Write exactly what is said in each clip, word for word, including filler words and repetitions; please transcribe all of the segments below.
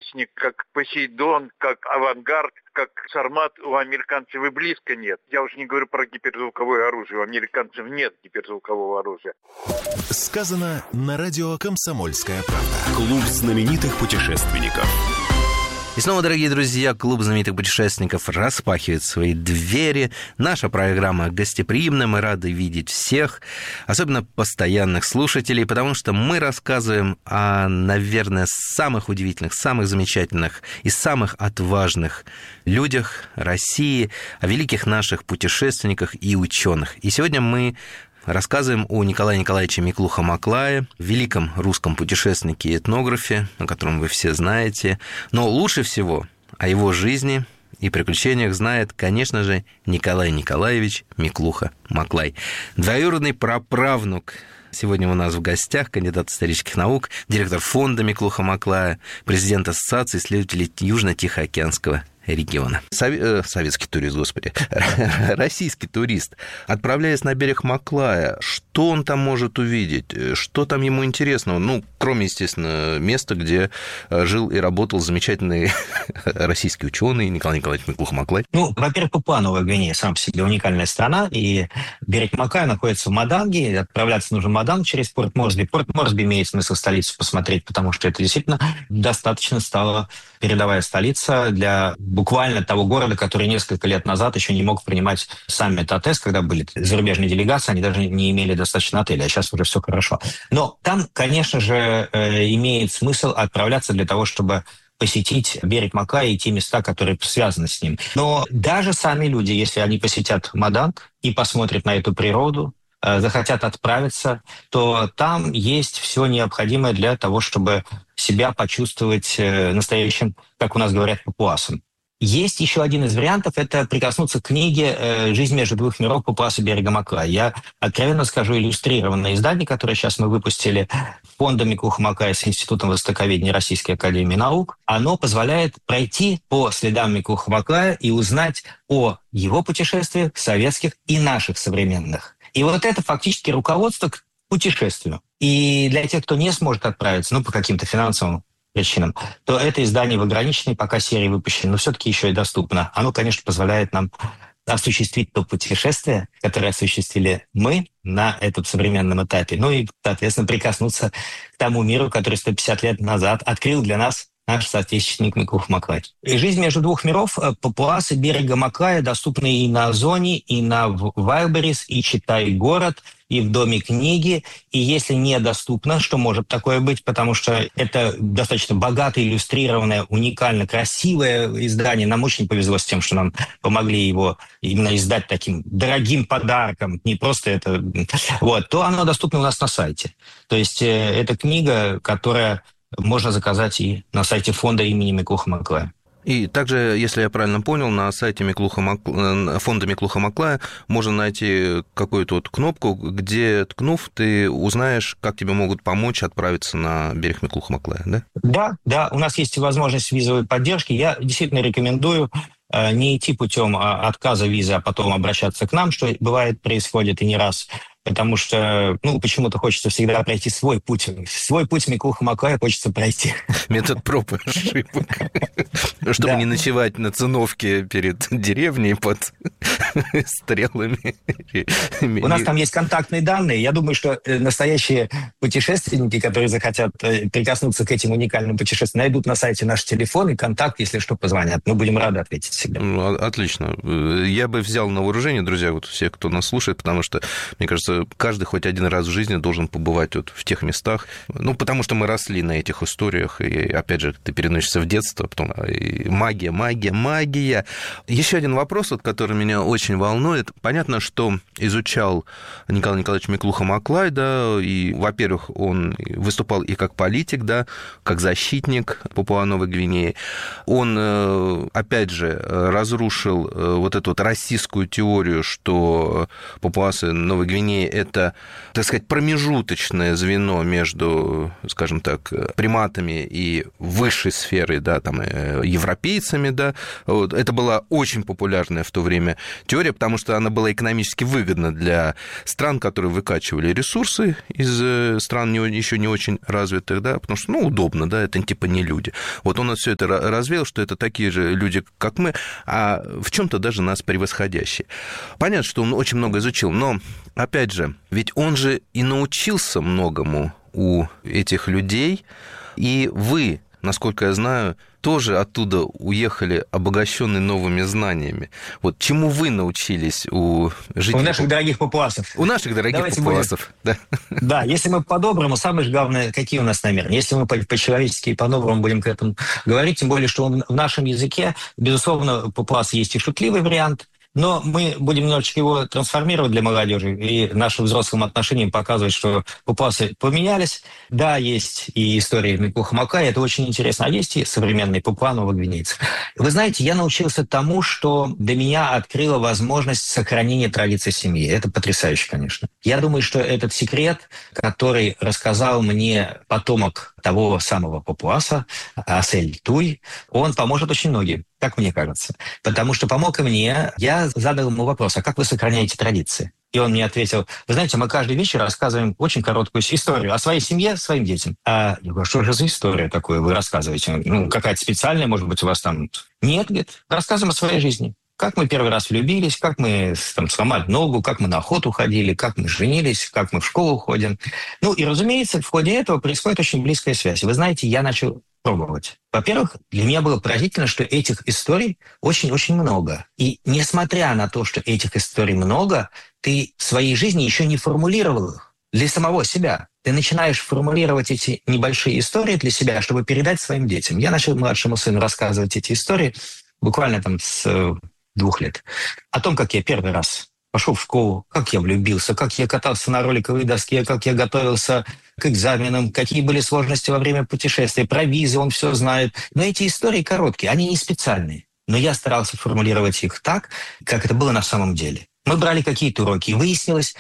сообщник, как Посейдон, как Авангард, как Сармат у американцев и близко нет. Я уж не говорю про гиперзвуковое оружие. У американцев нет гиперзвукового оружия. Сказано на радио «Комсомольская правда». Клуб знаменитых путешественников. И снова, дорогие друзья, клуб знаменитых путешественников распахивает свои двери. Наша программа гостеприимна, мы рады видеть всех, особенно постоянных слушателей, потому что мы рассказываем о, наверное, самых удивительных, самых замечательных и самых отважных людях России, о великих наших путешественниках и ученых. И сегодня мы рассказываем о Николае Николаевиче Миклухо-Маклае, великом русском путешественнике и этнографе, о котором вы все знаете. Но лучше всего о его жизни и приключениях знает, конечно же, Николай Николаевич Миклухо-Маклай. Двоюродный праправнук. Сегодня у нас в гостях кандидат исторических наук, директор фонда Миклухо-Маклая, президент Ассоциации исследователей Южно-Тихоокеанского региона. Сове- советский турист, господи. Российский турист, отправляясь на берег Маклая, что он там может увидеть? Что там ему интересного? Ну, кроме, естественно, места, где жил и работал замечательный российский ученый Николай Николаевич Миклухо-Маклай. Ну, во-первых, Папуа-Новая Гвинея сам по себе уникальная страна, и берег Маклая находится в Маданге. Отправляться нужно в Маданг через Порт Морсби. Порт Морсби имеет смысл столицу посмотреть, потому что это действительно достаточно стала передовая столица для буквально того города, который несколько лет назад еще не мог принимать саммит АТЭС, когда были зарубежные делегации, они даже не имели достаточно отелей, а сейчас уже все хорошо. Но там, конечно же, имеет смысл отправляться для того, чтобы посетить берег Маклая и те места, которые связаны с ним. Но даже сами люди, если они посетят Маданг и посмотрят на эту природу, захотят отправиться, то там есть все необходимое для того, чтобы себя почувствовать настоящим, как у нас говорят, папуасом. Есть еще один из вариантов – это прикоснуться к книге «Жизнь между двух миров» Папуаса берега Маклая. Я откровенно скажу, иллюстрированное издание, которое сейчас мы выпустили фондом Миклухо-Маклая с Институтом востоковедения Российской академии наук, оно позволяет пройти по следам Миклухо-Маклая и узнать о его путешествиях, советских и наших современных. И вот это фактически руководство к путешествию. И для тех, кто не сможет отправиться, ну, по каким-то финансовым причинам, то это издание в ограниченной пока серии выпущено, но все-таки еще и доступно. Оно, конечно, позволяет нам осуществить то путешествие, которое осуществили мы на этом современном этапе. Ну и, соответственно, прикоснуться к тому миру, который сто пятьдесят лет назад открыл для нас наш соотечественник Миклухо-Маклай. И «Жизнь между двух миров» Папуасы берега Маклая доступны и на Озоне, и на Вайлдберрис, и «Читай город», и в Доме книги. И если недоступно, что может такое быть, потому что это достаточно богато иллюстрированное, уникально красивое издание. Нам очень повезло с тем, что нам помогли его именно издать таким дорогим подарком, не просто это... Вот, то оно доступно у нас на сайте. То есть это книга, которая можно заказать и на сайте фонда имени Миклухо-Маклая. И также, если я правильно понял, на сайте Миклухо-Маклая, фонда Миклухо-Маклая можно найти какую-то вот кнопку, где, ткнув, ты узнаешь, как тебе могут помочь отправиться на берег Миклухо-Маклая, да? Да, да, у нас есть возможность визовой поддержки. Я действительно рекомендую не идти путем отказа визы, а потом обращаться к нам, что бывает, происходит и не раз. Потому что, ну, почему-то хочется всегда пройти свой путь. Свой путь Миклухо-Маклая хочется пройти. Метод проб и ошибок. Чтобы не ночевать на циновке перед деревней под стрелами. У нас там есть контактные данные. Я думаю, что настоящие путешественники, которые захотят прикоснуться к этим уникальным путешествиям, найдут на сайте наш телефон и контакт, если что, позвонят. Мы будем рады ответить всегда. Отлично. Я бы взял на вооружение, друзья, вот все, кто нас слушает, потому что, мне кажется, каждый хоть один раз в жизни должен побывать вот в тех местах. Ну, потому что мы росли на этих историях, и, опять же, ты переносишься в детство, потом и магия, магия, магия. Еще один вопрос, вот, который меня очень волнует. Понятно, что изучал Николай Николаевич Миклухо-Маклай, да, и, во-первых, он выступал и как политик, да, как защитник Папуа-Новой Гвинеи. Он, опять же, разрушил вот эту вот российскую теорию, что папуасы Новой Гвинеи вернее, это, так сказать, промежуточное звено между, скажем так, приматами и высшей сферой, да, там, европейцами, да. Вот. Это была очень популярная в то время теория, потому что она была экономически выгодна для стран, которые выкачивали ресурсы из стран не, еще не очень развитых, да, потому что, ну, удобно, да, это типа не люди. Вот он все это развеял, что это такие же люди, как мы, а в чем-то даже нас превосходящие. Понятно, что он очень много изучил, но, опять же, ведь он же и научился многому у этих людей, и вы, насколько я знаю, тоже оттуда уехали обогащенные новыми знаниями. Вот чему вы научились у жителей? У наших дорогих папуасов. У наших дорогих Давайте папуасов, будем... да. Да, если мы по-доброму, самое же главное, какие у нас намерения. Если мы по-человечески и по-доброму будем к этому говорить, тем более, что в нашем языке, безусловно, у папуаса есть и шутливый вариант, но мы будем немножечко его трансформировать для молодежи и нашим взрослым отношениям показывать, что папуасы поменялись. Да, есть и история Микуха Макая, это очень интересно. А есть и современный папуа новогвинейцев. Вы знаете, я научился тому, что для меня открыло возможность сохранения традиций семьи. Это потрясающе, конечно. Я думаю, что этот секрет, который рассказал мне потомок того самого папуаса, Асель Туй, он поможет очень многим, как мне кажется. Потому что помог и мне. Я задал ему вопрос, а как вы сохраняете традиции? И он мне ответил, вы знаете, мы каждый вечер рассказываем очень короткую историю о своей семье, своим детям. А я говорю, что же за история такое вы рассказываете? Ну, какая-то специальная, может быть, у вас там... Нет, говорит, рассказываем о своей жизни. Как мы первый раз влюбились, как мы там сломали ногу, как мы на охоту ходили, как мы женились, как мы в школу ходим. Ну и, разумеется, в ходе этого происходит очень близкая связь. Вы знаете, я начал пробовать. Во-первых, для меня было поразительно, что этих историй очень-очень много. И несмотря на то, что этих историй много, ты в своей жизни еще не формулировал их для самого себя. Ты начинаешь формулировать эти небольшие истории для себя, чтобы передать своим детям. Я начал младшему сыну рассказывать эти истории буквально там с двух лет. О том, как я первый раз пошел в школу, как я влюбился, как я катался на роликовой доске, как я готовился к экзаменам, какие были сложности во время путешествия, про визы, он все знает. Но эти истории короткие, они не специальные. Но я старался формулировать их так, как это было на самом деле. Мы брали какие-то уроки, и выяснилось,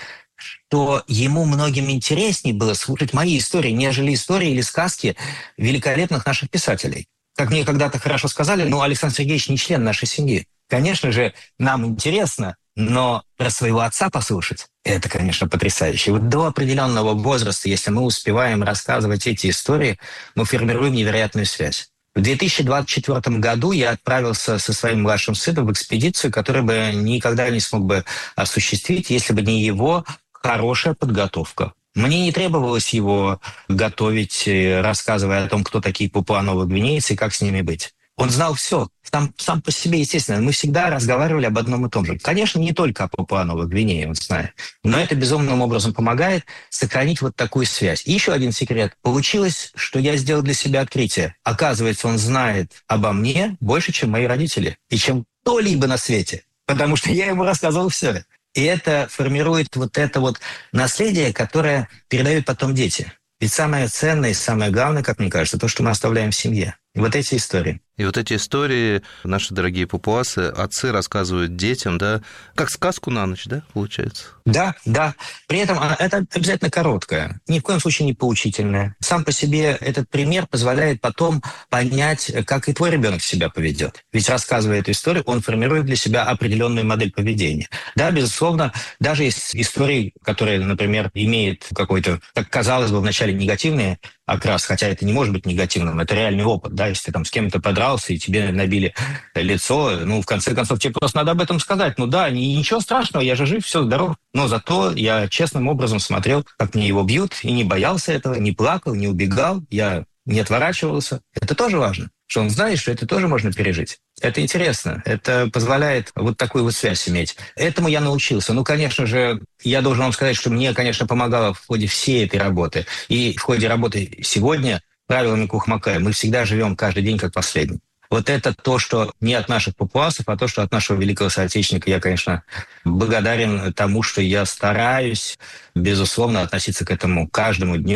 что ему многим интереснее было слушать мои истории, нежели истории или сказки великолепных наших писателей. Как мне когда-то хорошо сказали, ну, Александр Сергеевич не член нашей семьи. Конечно же, нам интересно, но про своего отца послушать – это, конечно, потрясающе. Вот до определенного возраста, если мы успеваем рассказывать эти истории, мы формируем невероятную связь. В две тысячи двадцать четвёртом году я отправился со своим младшим сыном в экспедицию, которую бы никогда не смог бы осуществить, если бы не его хорошая подготовка. Мне не требовалось его готовить, рассказывая о том, кто такие папуа-новогвинейцы и как с ними быть. Он знал все. Сам, сам по себе, естественно. Мы всегда разговаривали об одном и том же. Конечно, не только о Папуа-Новой-Гвинее он знает, но это безумным образом помогает сохранить вот такую связь. И еще один секрет. Получилось, что я сделал для себя открытие. Оказывается, он знает обо мне больше, чем мои родители. И чем кто-либо на свете. Потому что я ему рассказывал все. И это формирует вот это вот наследие, которое передают потом дети. Ведь самое ценное и самое главное, как мне кажется, то, что мы оставляем в семье. И вот эти истории. И вот эти истории наши дорогие папуасы, отцы рассказывают детям, да, как сказку на ночь, да, получается? Да, да. При этом это обязательно короткое, ни в коем случае не поучительное. Сам по себе этот пример позволяет потом понять, как и твой ребенок себя поведет. Ведь рассказывая эту историю, он формирует для себя определенную модель поведения. Да, безусловно, даже из историй, которые, например, имеют какой-то, как казалось бы, вначале негативный окрас, хотя это не может быть негативным, это реальный опыт, да, если ты там с кем-то подрался, и тебе набили лицо, ну, в конце концов, тебе просто надо об этом сказать. Ну да, ничего страшного, я же жив, все, здоров. Но зато я честным образом смотрел, как мне его бьют, и не боялся этого, не плакал, не убегал, я не отворачивался. Это тоже важно, что он знает, что это тоже можно пережить. Это интересно, это позволяет вот такую вот связь иметь. Этому я научился. Ну, конечно же, я должен вам сказать, что мне, конечно, помогало в ходе всей этой работы. И в ходе работы сегодня правилами Микуха Макая мы всегда живем каждый день как последний. Вот это то, что не от наших папуасов, а то, что от нашего великого соотечественника. Я, конечно, благодарен тому, что я стараюсь, безусловно, относиться к этому каждому дню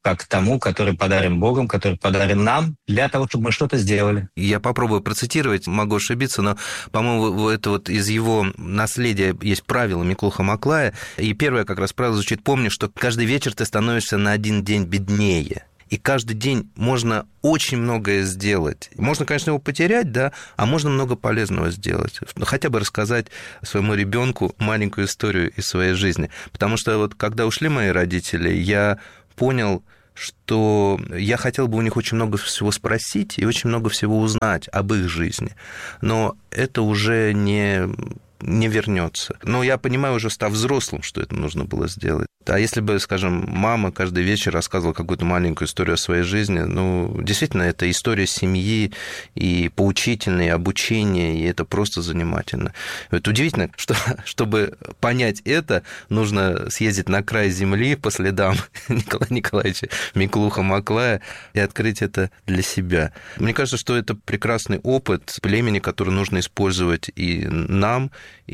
как тому, который подарен Богом, который подарен нам, для того, чтобы мы что-то сделали. Я попробую процитировать, могу ошибиться, но, по-моему, это вот из его наследия есть правило Миклуха Маклая, и первое как раз правило звучит: помни, что каждый вечер ты становишься на один день беднее. И каждый день можно очень многое сделать. Можно, конечно, его потерять, да, а можно много полезного сделать. Хотя бы рассказать своему ребенку маленькую историю из своей жизни. Потому что вот когда ушли мои родители, я понял, что я хотел бы у них очень много всего спросить и очень много всего узнать об их жизни. Но это уже не... не вернется. Но я понимаю, уже став взрослым, что это нужно было сделать. А если бы, скажем, мама каждый вечер рассказывала какую-то маленькую историю о своей жизни, ну, действительно, это история семьи, и поучительная, и обучение, и это просто занимательно. Это удивительно, что, чтобы понять это, нужно съездить на край земли по следам Николая Николаевича Миклуха Маклая и открыть это для себя. Мне кажется, что это прекрасный опыт племени, который нужно использовать и нам,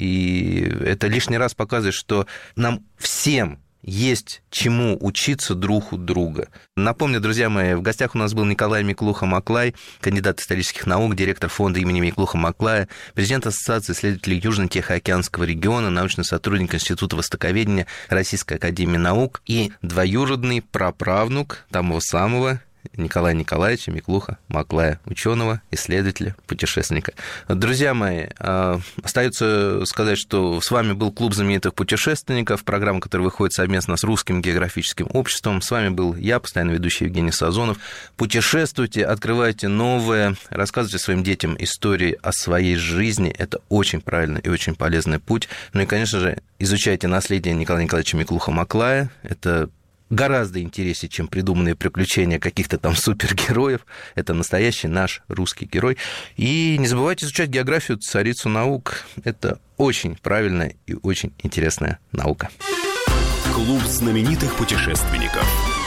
и это лишний раз показывает, что нам всем есть чему учиться друг у друга. Напомню, друзья мои, в гостях у нас был Николай Миклуха Маклай, кандидат исторических наук, директор фонда имени Миклуха Маклая, президент Ассоциации исследователей Южно-Тихоокеанского региона, научный сотрудник Института востоковедения Российской академии наук и двоюродный праправнук того самого Николая Николаевича Миклуха Маклая, ученого, исследователя, путешественника. Друзья мои, остается сказать, что с вами был Клуб знаменитых путешественников, программа, которая выходит совместно с Русским географическим обществом. С вами был я, постоянно ведущий Евгений Сазонов. Путешествуйте, открывайте новое, рассказывайте своим детям истории о своей жизни. Это очень правильный и очень полезный путь. Ну и, конечно же, изучайте наследие Николая Николаевича Миклуха Маклая. Это гораздо интереснее, чем придуманные приключения каких-то там супергероев. Это настоящий наш русский герой. И не забывайте изучать географию, царицу наук. Это очень правильная и очень интересная наука. Клуб знаменитых путешественников.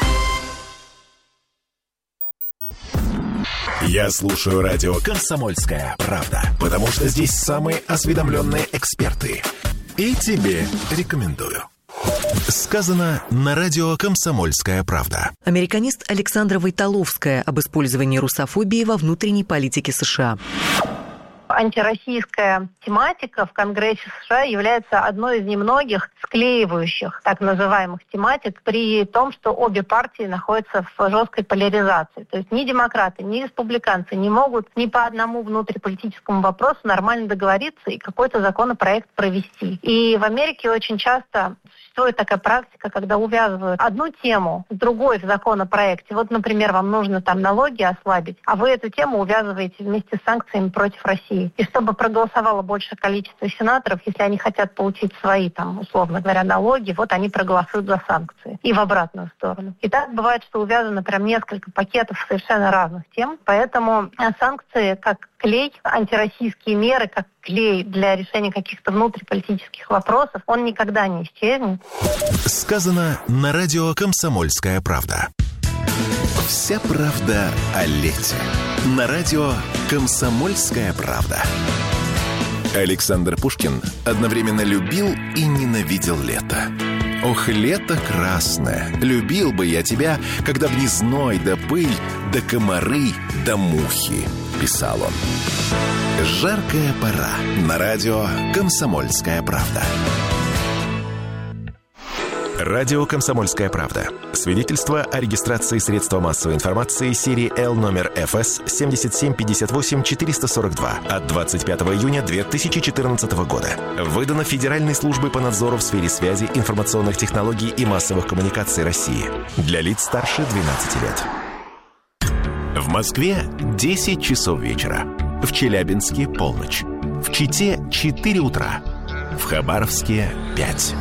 Я слушаю радио «Комсомольская правда», потому что здесь самые осведомленные эксперты. И тебе рекомендую. Сказано на радио «Комсомольская правда». Американист Александра Войтоловская об использовании русофобии во внутренней политике США. Антироссийская тематика в Конгрессе США является одной из немногих склеивающих так называемых тематик, при том, что обе партии находятся в жесткой поляризации. То есть ни демократы, ни республиканцы не могут ни по одному внутриполитическому вопросу нормально договориться и какой-то законопроект провести. И в Америке очень часто существует такая практика, когда увязывают одну тему с другой в законопроекте. Вот, например, вам нужно там налоги ослабить, а вы эту тему увязываете вместе с санкциями против России. И чтобы проголосовало большее количество сенаторов, если они хотят получить свои, там, условно говоря, налоги, вот они проголосуют за санкции. И в обратную сторону. И так бывает, что увязано прям несколько пакетов совершенно разных тем. Поэтому санкции как клей, антироссийские меры как клей для решения каких-то внутриполитических вопросов, он никогда не исчезнет. Сказано на радио «Комсомольская правда». Вся правда о лете. На радио «Комсомольская правда». Александр Пушкин одновременно любил и ненавидел лето. Ох, лето красное, любил бы я тебя, когда б не зной да пыль, да комары, да мухи, писал он. Жаркая пора. На радио «Комсомольская правда». Радио «Комсомольская правда». Свидетельство о регистрации средства массовой информации серии Л номер эф эс семь семь пять восемь четыре сорок два от двадцать пятого июня две тысячи четырнадцатого года. Выдано Федеральной службой по надзору в сфере связи, информационных технологий и массовых коммуникаций России. Для лиц старше двенадцати лет. В Москве десять часов вечера. В Челябинске полночь. В Чите четыре утра. В Хабаровске пять.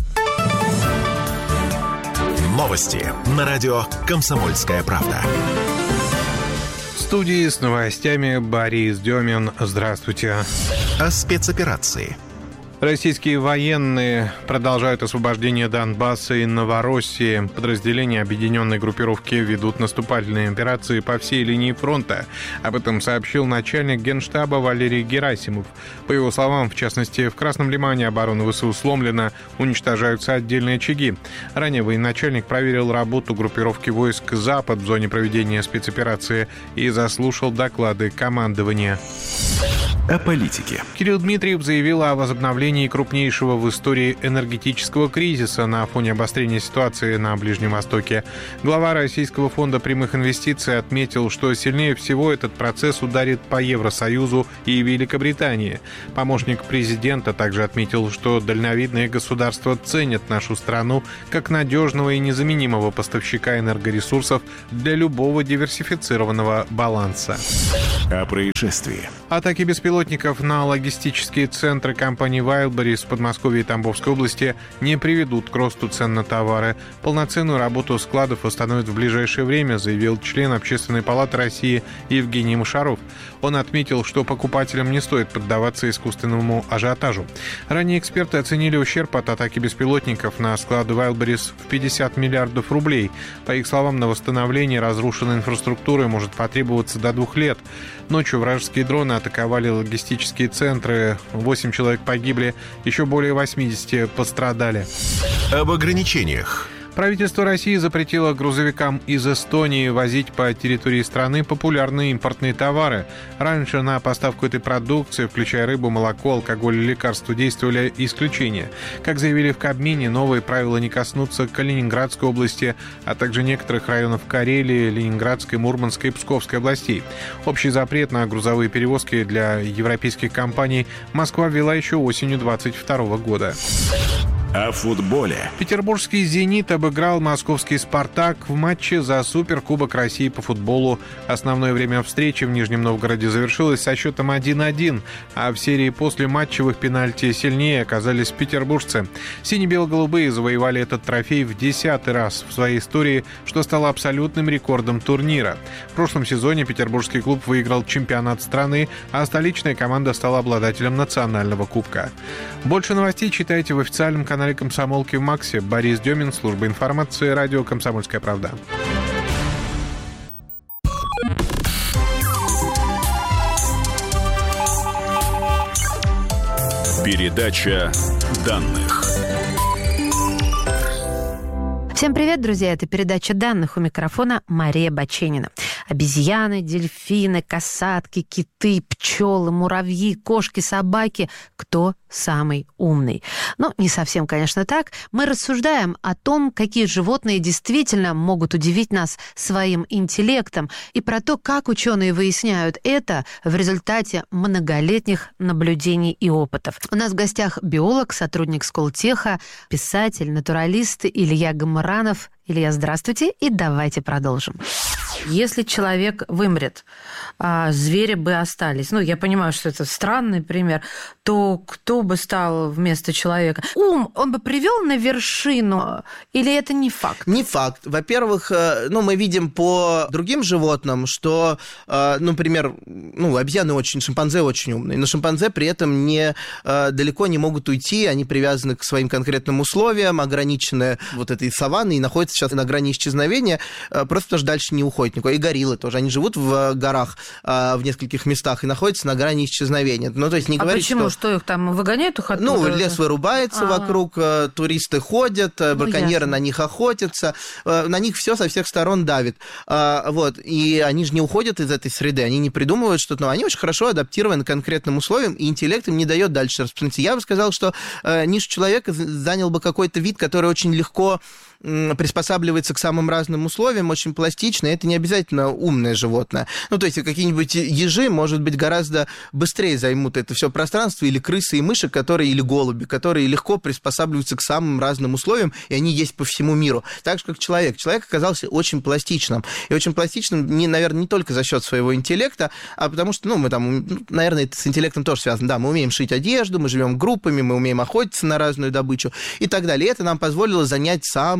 Новости на радио «Комсомольская правда». В студии с новостями Борис Демин. Здравствуйте. О спецоперации. Российские военные продолжают освобождение Донбасса и Новороссии. Подразделения объединенной группировки ведут наступательные операции по всей линии фронта. Об этом сообщил начальник Генштаба Валерий Герасимов. По его словам, в частности, в Красном Лимане оборона ВСУ сломлена, уничтожаются отдельные очаги. Ранее военачальник проверил работу группировки войск «Запад» в зоне проведения спецоперации и заслушал доклады командования. О политике. Кирилл Дмитриев заявил о возобновлении крупнейшего в истории энергетического кризиса на фоне обострения ситуации на Ближнем Востоке. Глава Российского фонда прямых инвестиций отметил, что сильнее всего этот процесс ударит по Евросоюзу и Великобритании. Помощник президента также отметил, что дальновидные государства ценят нашу страну как надежного и незаменимого поставщика энергоресурсов для любого диверсифицированного баланса. О происшествии. Атаки беспилотников на логистические центры компании Wildberries в Подмосковье и Тамбовской области не приведут к росту цен на товары. Полноценную работу складов восстановят в ближайшее время, заявил член Общественной палаты России Евгений Мошаров. Он отметил, что покупателям не стоит поддаваться искусственному ажиотажу. Ранее эксперты оценили ущерб от атаки беспилотников на склады Wildberries в пятьдесят миллиардов рублей. По их словам, на восстановление разрушенной инфраструктуры может потребоваться до двух лет. Ночью вражеские дроны атаковали логистические центры. Восемь человек погибли, еще более восьмидесяти пострадали. Об ограничениях. Правительство России запретило грузовикам из Эстонии возить по территории страны популярные импортные товары. Раньше на поставку этой продукции, включая рыбу, молоко, алкоголь и лекарства, действовали исключения. Как заявили в Кабмине, новые правила не коснутся Калининградской области, а также некоторых районов Карелии, Ленинградской, Мурманской и Псковской областей. Общий запрет на грузовые перевозки для европейских компаний Москва ввела еще осенью двадцать второго года. О футболе. Петербургский «Зенит» обыграл московский «Спартак» в матче за Суперкубок России по футболу. Основное время встречи в Нижнем Новгороде завершилось со счетом один-один, а в серии после матчевых пенальти сильнее оказались петербуржцы. Сине-бело-голубые завоевали этот трофей в десятый раз в своей истории, что стало абсолютным рекордом турнира. В прошлом сезоне петербургский клуб выиграл чемпионат страны, а столичная команда стала обладателем национального кубка. Больше новостей читайте в официальном канале «Комсомолки» в Максе. Борис Демин, служба информации, радио «Комсомольская правда». Передача данных. Всем привет, друзья! Это передача данных, у микрофона Мария Баченина. Обезьяны, дельфины, касатки, киты, пчелы, муравьи, кошки, собаки. Кто самый умный? Ну, не совсем, конечно, так. Мы рассуждаем о том, какие животные действительно могут удивить нас своим интеллектом, и про то, как ученые выясняют это в результате многолетних наблюдений и опытов. У нас в гостях биолог, сотрудник Сколтеха, писатель, натуралист Илья Гамаранов. Илья, здравствуйте, и давайте продолжим. Если человек вымрет, а звери бы остались, ну, я понимаю, что это странный пример, то кто бы стал вместо человека? Ум, он бы привел на вершину, или это не факт? Не факт. Во-первых, ну, мы видим по другим животным, что, ну, например, ну, обезьяны очень, шимпанзе очень умные, но шимпанзе при этом не, далеко не могут уйти, они привязаны к своим конкретным условиям, ограничены вот этой саванной и находятся сейчас на грани исчезновения, просто потому что дальше не уходит никуда. И гориллы тоже. Они живут в горах в нескольких местах и находятся на грани исчезновения. Ну, то есть не а говорить, почему? что... Что их там выгоняют их оттуда? Ну, лес вырубается А-а-а. вокруг, туристы ходят, браконьеры ну, на них охотятся, на них все со всех сторон давит. Вот. И они же не уходят из этой среды, они не придумывают что-то, но они очень хорошо адаптированы к конкретным условиям, и интеллект им не дает дальше распространиться. Я бы сказал, что нишу человека занял бы какой-то вид, который очень легко приспосабливается к самым разным условиям, очень пластично, и это не обязательно умное животное. Ну, то есть какие-нибудь ежи, может быть, гораздо быстрее займут это все пространство, или крысы и мыши, которые, или голуби, которые легко приспосабливаются к самым разным условиям, и они есть по всему миру. Так же, как человек. Человек оказался очень пластичным. И очень пластичным, не, наверное, не только за счет своего интеллекта, а потому что, ну, мы там, наверное, это с интеллектом тоже связано. Да, мы умеем шить одежду, мы живем группами, мы умеем охотиться на разную добычу и так далее. И это нам позволило занять самые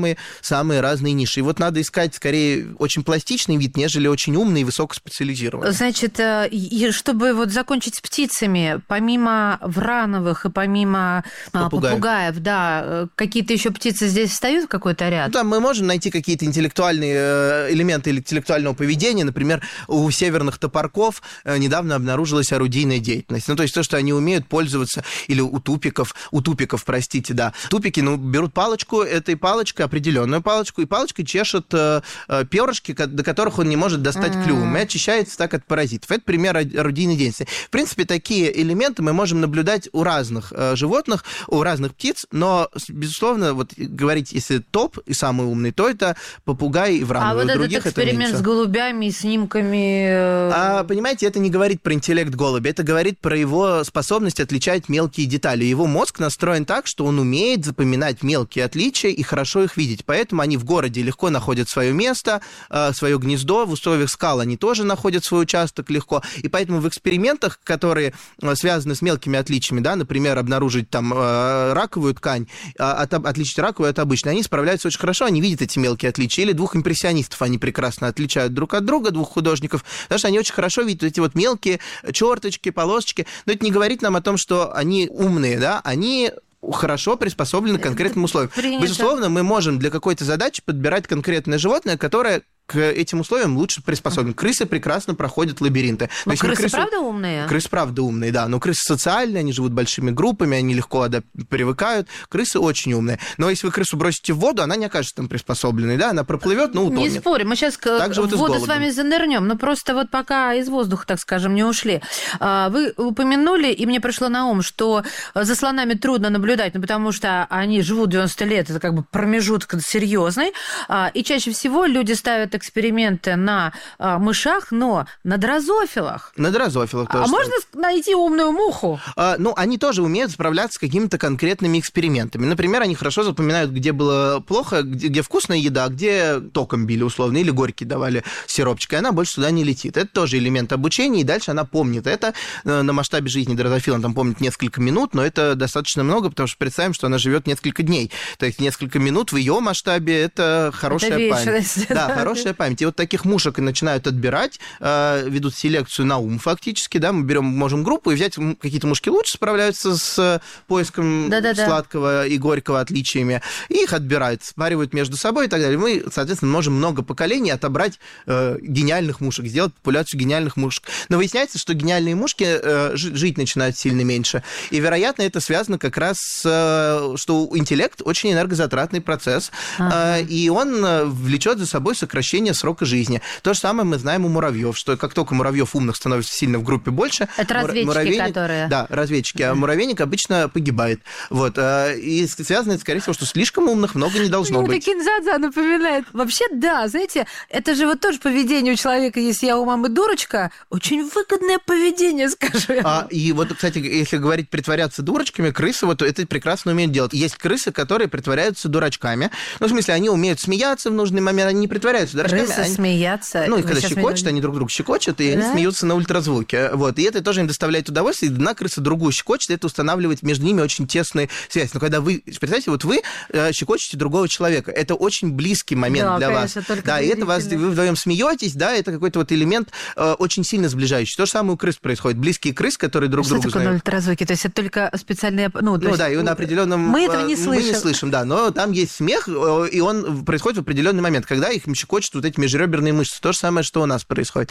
самые-самые разные ниши. И вот надо искать скорее очень пластичный вид, нежели очень умный и высокоспециализированный. Значит, и чтобы вот закончить с птицами, помимо врановых и помимо попугаев, попугаев да, какие-то еще птицы здесь встают в какой-то ряд? Ну, там мы можем найти какие-то интеллектуальные элементы интеллектуального поведения. Например, у северных топорков недавно обнаружилась орудийная деятельность. Ну, то есть то, что они умеют пользоваться, или у тупиков, у тупиков, простите, да. Тупики, ну, берут палочку, этой палочкой, определенную палочку, и палочкой чешут э, перышки, до которых он не может достать mm-hmm. клювом, и очищается так от паразитов. Это пример орудийной деятельности. В принципе, такие элементы мы можем наблюдать у разных э, животных, у разных птиц, но, безусловно, вот говорить, если топ и самый умный, то это попугай и врановый. А вот других этот эксперимент с голубями и снимками... А, понимаете, это не говорит про интеллект голубя, это говорит про его способность отличать мелкие детали. Его мозг настроен так, что он умеет запоминать мелкие отличия и хорошо их видеть. Поэтому они в городе легко находят свое место, свое гнездо. В условиях скал они тоже находят свой участок легко. И поэтому в экспериментах, которые связаны с мелкими отличиями, да, например, обнаружить там раковую ткань, от, отличить раковую от обычной, они справляются очень хорошо, они видят эти мелкие отличия. Или двух импрессионистов они прекрасно отличают друг от друга, двух художников, потому что они очень хорошо видят эти вот мелкие черточки, полосочки. Но это не говорит нам о том, что они умные, да, они хорошо приспособлены к конкретным условиям. Принято. Безусловно, мы можем для какой-то задачи подбирать конкретное животное, которое к этим условиям лучше приспособлен. Крысы прекрасно проходят лабиринты. Но есть, крысы крысу... правда умные? Крысы правда умные, да. Но крысы социальные, они живут большими группами, они легко адап... привыкают. Крысы очень умные. Но если вы крысу бросите в воду, она не окажется там приспособленной, да, она проплывет, но утонет. Не спорим, мы сейчас так в воду с вами занырнем, но просто вот пока из воздуха, так скажем, не ушли. Вы упомянули, и мне пришло на ум, что за слонами трудно наблюдать, ну, потому что они живут девяносто лет, это как бы промежуток серьезный, и чаще всего люди ставят эксперименты на а, мышах, но на дрозофилах. На дрозофилах тоже. А можно найти умную муху? А, ну, они тоже умеют справляться с какими-то конкретными экспериментами. Например, они хорошо запоминают, где было плохо, где, где вкусная еда, а где током били условно, или горький давали сиропчик, и она больше туда не летит. Это тоже элемент обучения, и дальше она помнит это. На масштабе жизни дрозофила там помнит несколько минут, но это достаточно много, потому что представим, что она живет несколько дней. То есть несколько минут в ее масштабе это хорошая это память. Да, хорошая память. И вот таких мушек и начинают отбирать, э, ведут селекцию на ум фактически, да, мы берем, можем группу и взять какие-то мушки лучше справляются с поиском Да-да-да. сладкого и горького отличиями, и их отбирают, спаривают между собой и так далее. Мы, соответственно, можем много поколений отобрать э, гениальных мушек, сделать популяцию гениальных мушек. Но выясняется, что гениальные мушки э, жить начинают сильно меньше. И, вероятно, это связано как раз с, э, что интеллект очень энергозатратный процесс, ага. э, и он влечет за собой сокращение срока жизни. То же самое мы знаем у муравьев, что как только муравьев умных становится сильно в группе больше... Это разведчики, муравейник, которые... Да, разведчики. А муравейник обычно погибает. Вот. И связано это, скорее всего, что слишком умных много не должно ну, быть. Ну, Кинзадза напоминает. Вообще, да, знаете, это же вот тоже поведение у человека, если я у мамы дурочка, очень выгодное поведение, скажу я. А, и вот, кстати, если говорить притворяться дурочками, крысы вот это прекрасно умеют делать. Есть крысы, которые притворяются дурачками. Ну, в смысле, они умеют смеяться в нужный момент, они не притворяются дурачками. Крысы они... смеяться. Ну, и когда щекочут, мне... они друг друга щекочут, и да? они смеются на ультразвуке. Вот. И это тоже им доставляет удовольствие. И одна крыса другую щекочет, и это устанавливает между ними очень тесные связи. Но когда вы, представьте, вот вы щекочете другого человека, это очень близкий момент да, для конечно, вас. Да, и это вас, вы вдвоем смеетесь, да, это какой-то вот элемент э, очень сильно сближающий. То же самое у крыс происходит. Близкие крысы, которые друг что другу такое знают. Ультразвуки? То есть это только специальные... Ну, ну есть... да, и на определенном... Мы этого не слышим. Мы не слышим, да, но там есть смех, и он происходит в определенный момент, когда их щекочут вот эти межреберные мышцы. То же самое, что у нас происходит.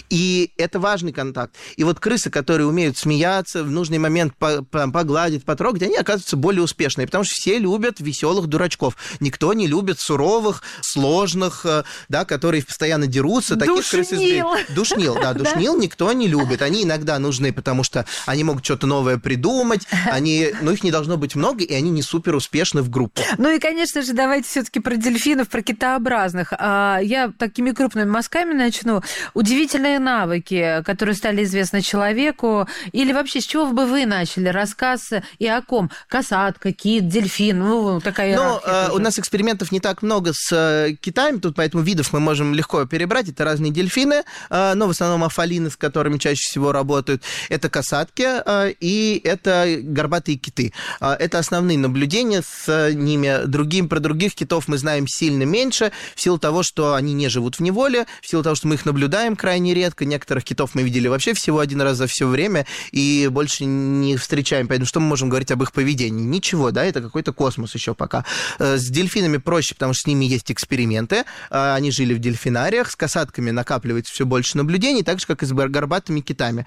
И это важный контакт. И вот крысы, которые умеют смеяться, в нужный момент погладить, потрогать, они оказываются более успешные, потому что все любят веселых дурачков. Никто не любит суровых, сложных, да, которые постоянно дерутся. Таких крыс Душнил. Душнил, да, душнил никто не любит. Они иногда нужны, потому что они могут что-то новое придумать, они, но их не должно быть много, и они не супер успешны в группе. Ну и, конечно же, давайте все-таки про дельфинов, про китообразных. я такими крупными мазками начну. Удивительные навыки, которые стали известны человеку. Или вообще, с чего бы вы начали рассказ и о ком? Касатка, кит, дельфин, ну, такая иерархия. Ну, у нас экспериментов не так много с китами, тут поэтому видов мы можем легко перебрать. Это разные дельфины, но в основном афалины, с которыми чаще всего работают. Это касатки и это горбатые киты. Это основные наблюдения с ними. Другим, про других китов мы знаем сильно меньше, в силу того, что они не живут в неволе, в силу того, что мы их наблюдаем крайне редко. Некоторых китов мы видели вообще всего один раз за все время и больше не встречаем. Поэтому что мы можем говорить об их поведении? Ничего, да, это какой-то космос еще пока. С дельфинами проще, потому что с ними есть эксперименты. Они жили в дельфинариях. С касатками накапливается все больше наблюдений, так же, как и с горбатыми китами.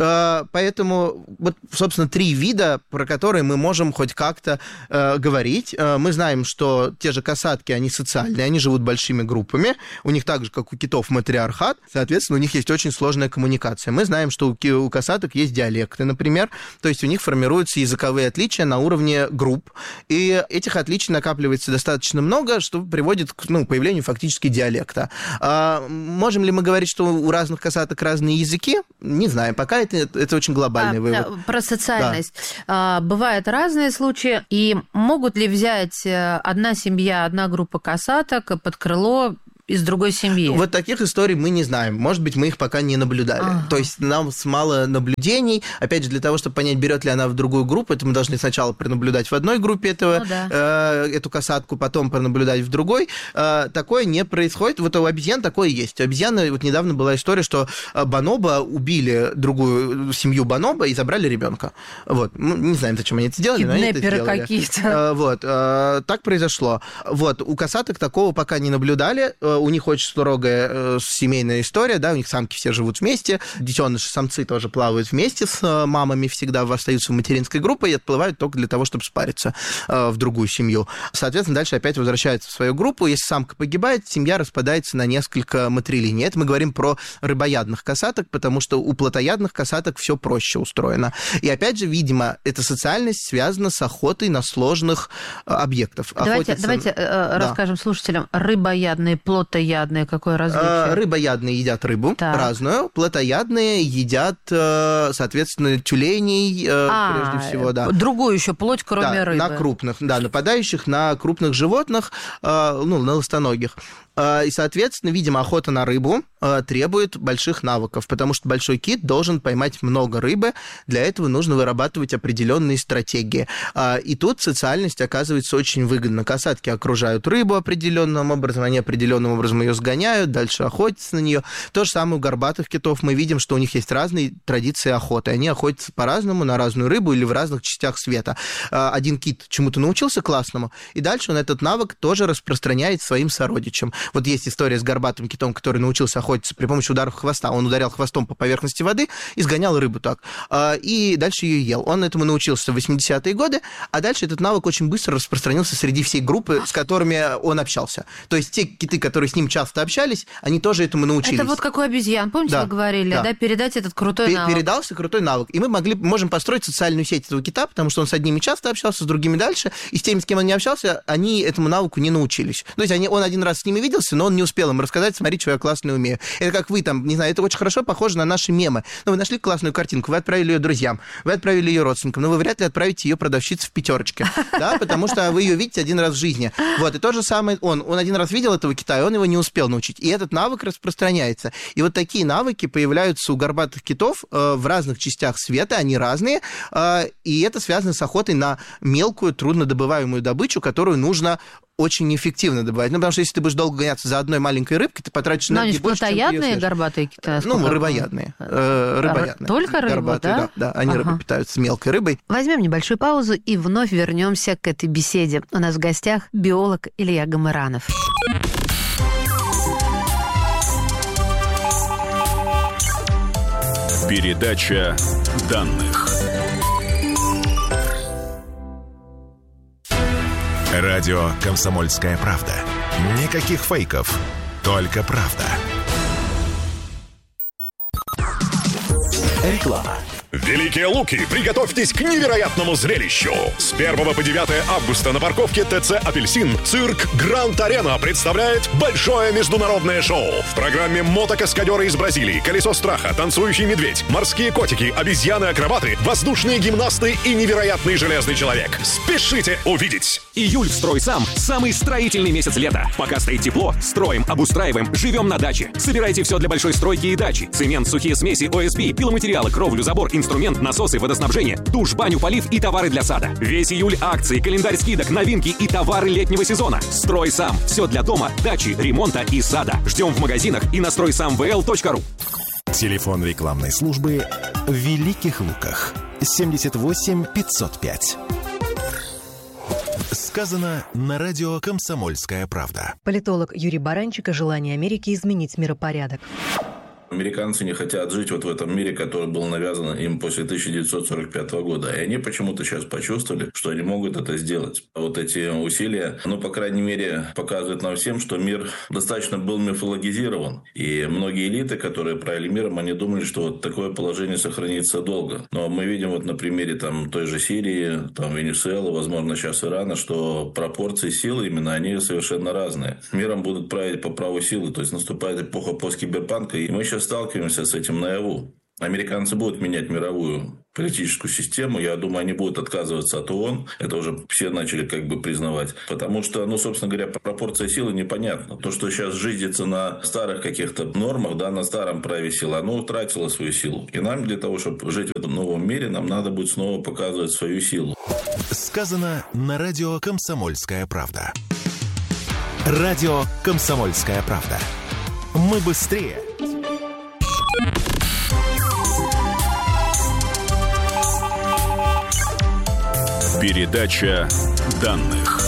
Поэтому, вот, собственно, три вида, про которые мы можем хоть как-то говорить. Мы знаем, что те же касатки, они социальные, они живут большими группами. У них так же, как у китов, матриархат. Соответственно, у них есть очень сложная коммуникация. Мы знаем, что у касаток есть диалекты, например. То есть у них формируются языковые отличия на уровне групп. И этих отличий накапливается достаточно много, что приводит к ну, появлению фактически диалекта. А можем ли мы говорить, что у разных касаток разные языки? Не знаю. Пока это, это очень глобальный а, вывод. Про социальность. Да. Бывают разные случаи. И могут ли взять одна семья, одна группа касаток под крыло из другой семьи? Вот таких историй мы не знаем. Может быть, мы их пока не наблюдали. Ага. То есть нам мало наблюдений. Опять же, для того, чтобы понять, берет ли она в другую группу, это мы должны сначала пронаблюдать в одной группе этого, ну, да. э, эту касатку, потом пронаблюдать в другой. Э, такое не происходит. Вот у обезьян такое есть. У обезьяны, вот недавно была история, что бонобо убили другую семью бонобо и забрали ребенка. Вот. Мы не знаем, зачем они это сделали, но они это сделали. Какие-то. Э, вот. Э, так произошло. Вот. У касаток такого пока не наблюдали. У них очень строгая э, семейная история, да, у них самки все живут вместе, детеныши, самцы тоже плавают вместе с э, мамами, всегда остаются в материнской группе и отплывают только для того, чтобы спариться э, в другую семью. Соответственно, дальше опять возвращаются в свою группу. Если самка погибает, семья распадается на несколько матрилиний. Это мы говорим про рыбоядных касаток, потому что у плотоядных касаток все проще устроено. И опять же, видимо, эта социальность связана с охотой на сложных э, объектов. Давайте, Охотятся... давайте э, да. расскажем слушателям. Рыбоядные, плотоядные, плотоядные, какое различие? Рыбоядные едят рыбу, так. разную. Плотоядные едят, соответственно, тюленей, а, прежде всего, да. Другую еще плоть, кроме да, рыбы. На крупных, да, нападающих на крупных животных, ну, на ластоногих. И, соответственно, видимо, охота на рыбу требует больших навыков, потому что большой кит должен поймать много рыбы. Для этого нужно вырабатывать определенные стратегии. И тут социальность оказывается очень выгодна. Касатки окружают рыбу определенным образом, они определенным образом ее сгоняют, дальше охотятся на нее. То же самое у горбатых китов. Мы видим, что у них есть разные традиции охоты. Они охотятся по-разному на разную рыбу или в разных частях света. Один кит чему-то научился классному, и дальше он этот навык тоже распространяет своим сородичам. Вот есть история с горбатым китом, который научился охотиться при помощи ударов хвоста. Он ударял хвостом по поверхности воды и сгонял рыбу так. И дальше ее ел. Он этому научился в восьмидесятые годы, а дальше этот навык очень быстро распространился среди всей группы, с которыми он общался. То есть те киты, которые с ним часто общались, они тоже этому научились. Это вот как у обезьян. Помните, да, вы говорили, да. да, передать этот крутой П- навык. Передался крутой навык. И мы могли, можем построить социальную сеть этого кита, потому что он с одними часто общался, с другими дальше, и с теми, с кем он не общался, они этому навыку не научились. То есть они, он один раз с ними виделся, но он не успел им рассказать, смотри, что я классно умею. Это как вы там, не знаю, это очень хорошо похоже на наши мемы. Ну, вы нашли классную картинку, вы отправили ее друзьям, вы отправили ее родственникам, но вы вряд ли отправите ее продавщице в пятерочке, да, потому что вы ее видите один раз в жизни. Вот, и то же самое он. Он один раз видел этого кита, и он его не успел научить. И этот навык распространяется. И вот такие навыки появляются у горбатых китов э, в разных частях света, они разные, э, и это связано с охотой на мелкую, труднодобываемую добычу, которую нужно очень эффективно добывать. Ну, потому что если ты будешь долго гоняться за одной маленькой рыбкой, ты потратишь энергии больше, чем ты ее съешь. Но они горбатые киты? Ну, рыбоядные. Э, рыбоядные. Только рыба, горбатые, да? Да, да, они ага. рыбой питаются, мелкой рыбой. Возьмем небольшую паузу и вновь вернемся к этой беседе. У нас в гостях биолог Илья Гамыранов. Передача данных. Радио «Комсомольская правда». Никаких фейков, только правда. Реклама. Великие Луки, приготовьтесь к невероятному зрелищу! С первого по девятое августа на парковке ТЦ «Апельсин» цирк «Гранд Арена» представляет большое международное шоу. В программе мотокаскадеры из Бразилии, колесо страха, танцующий медведь, морские котики, обезьяны-акробаты, воздушные гимнасты и невероятный железный человек. Спешите увидеть! Июль в «Стройсам» – самый строительный месяц лета. Пока стоит тепло, строим, обустраиваем, живем на даче. Собирайте все для большой стройки и дачи. Цемент, сухие смеси, О Эс Пи, пиломатериалы, кровлю, забор, инструмент, насосы, водоснабжение, душ, баню, полив и товары для сада. Весь июль акции, календарь скидок, новинки и товары летнего сезона. «Стройсам» – все для дома, дачи, ремонта и сада. Ждем в магазинах и на стройсам вэ эл точка ру. Телефон рекламной службы в Великих Луках. семьдесят восемь пятьсот пять. Сказано на радио «Комсомольская правда». Политолог Юрий Баранчик о желании Америки изменить миропорядок. Американцы не хотят жить вот в этом мире, который был навязан им после тысяча девятьсот сорок пятого года. И они почему-то сейчас почувствовали, что они могут это сделать. Вот эти усилия, ну, по крайней мере, показывают нам всем, что мир достаточно был мифологизирован. И многие элиты, которые правили миром, они думали, что вот такое положение сохранится долго. Но мы видим вот на примере там, той же Сирии, там, Венесуэлы, возможно, сейчас Ирана, что пропорции силы именно, они совершенно разные. Миром будут править по праву силы. То есть наступает эпоха посткиберпанка, и мы сейчас сталкиваемся с этим наяву. Американцы будут менять мировую политическую систему. Я думаю, они будут отказываться от ООН. Это уже все начали как бы признавать. Потому что, ну, собственно говоря, пропорция силы непонятна. То, что сейчас жизнится на старых каких-то нормах, да, на старом праве силы, оно утратило свою силу. И нам для того, чтобы жить в этом новом мире, нам надо будет снова показывать свою силу. Сказано на радио «Комсомольская правда». Радио «Комсомольская правда». Мы быстрее. Передача данных.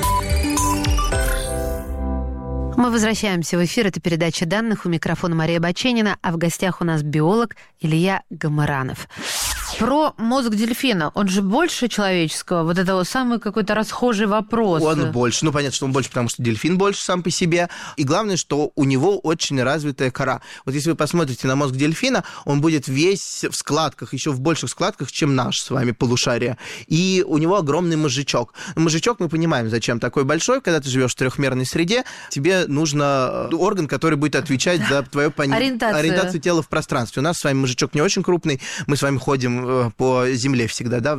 Мы возвращаемся в эфир. Это передача данных. У микрофона Мария Баченина, а в гостях у нас биолог Илья Гамаранов. Про мозг дельфина. Он же больше человеческого? Вот это вот самый какой-то расхожий вопрос. Он больше. Ну, понятно, что он больше, потому что дельфин больше сам по себе. И главное, что у него очень развитая кора. Вот если вы посмотрите на мозг дельфина, он будет весь в складках, еще в больших складках, чем наш с вами полушарие. И у него огромный мозжечок. Мозжечок, мы понимаем, зачем такой большой. Когда ты живешь в трехмерной среде, тебе нужно орган, который будет отвечать за твою пони... ориентацию. ориентацию тела в пространстве. У нас с вами мозжечок не очень крупный. Мы с вами ходим по земле всегда, да.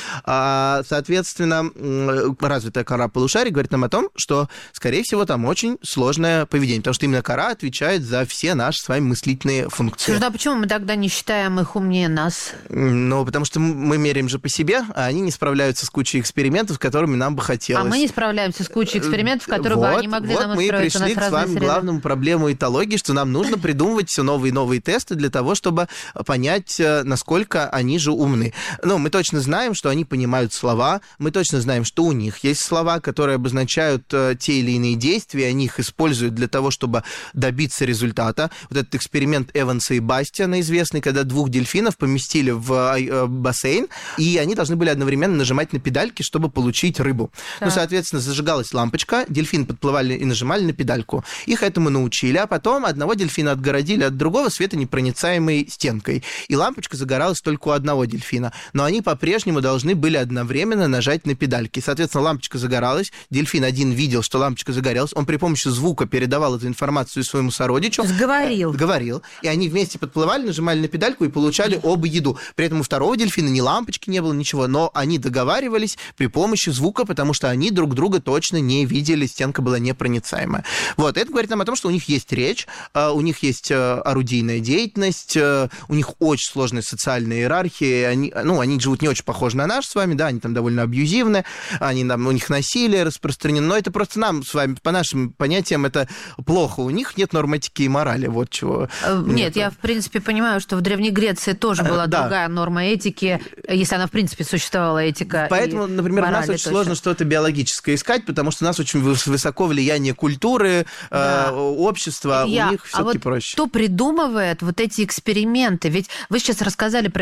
А, соответственно, развитая кора полушарий говорит нам о том, что, скорее всего, там очень сложное поведение, потому что именно кора отвечает за все наши с вами мыслительные функции. Слушай, а почему мы тогда не считаем их умнее нас? Ну, потому что мы меряем же по себе, а они не справляются с кучей экспериментов, с которыми нам бы хотелось. А мы не справляемся с кучей экспериментов, которые вот, бы они могли вот нам устроить. Вот мы и пришли к вами главному проблему этологии, что нам нужно придумывать все новые и новые тесты для того, чтобы понять, насколько они же умны. Ну, мы точно знаем, что они понимают слова, мы точно знаем, что у них есть слова, которые обозначают э, те или иные действия, они их используют для того, чтобы добиться результата. Вот этот эксперимент Эванса и Бастиана известный, когда двух дельфинов поместили в э, бассейн, и они должны были одновременно нажимать на педальки, чтобы получить рыбу. Да. Ну, соответственно, зажигалась лампочка, дельфины подплывали и нажимали на педальку. Их этому научили, а потом одного дельфина отгородили от другого светонепроницаемой стенкой, и лампочка загоралась только у одного дельфина. Но они по-прежнему должны были одновременно нажать на педальки. Соответственно, лампочка загоралась, дельфин один видел, что лампочка загорелась, он при помощи звука передавал эту информацию своему сородичу. Говорил. Говорил. И они вместе подплывали, нажимали на педальку и получали оба еду. При этом у второго дельфина ни лампочки не было, ничего, но они договаривались при помощи звука, потому что они друг друга точно не видели, стенка была непроницаемая. Вот, это говорит нам о том, что у них есть речь, у них есть орудийная деятельность, у них очень сложная социальная иерархия, они, ну, они живут не очень похожи на наш с вами, да, они там довольно абьюзивны, они, там, у них насилие распространено, но это просто нам с вами, по нашим понятиям, это плохо. У них нет норм этики и морали, вот чего. Нет, нет, я, в принципе, понимаю, что в Древней Греции тоже была да. другая норма этики, если она, в принципе, существовала, этика. Поэтому, например, у нас очень точно. сложно что-то биологическое искать, потому что у нас очень высоко влияние культуры, да. э, общества, я, у них все-таки а вот проще. Кто придумывает вот эти эксперименты? Ведь вы сейчас рассказали про эксперимент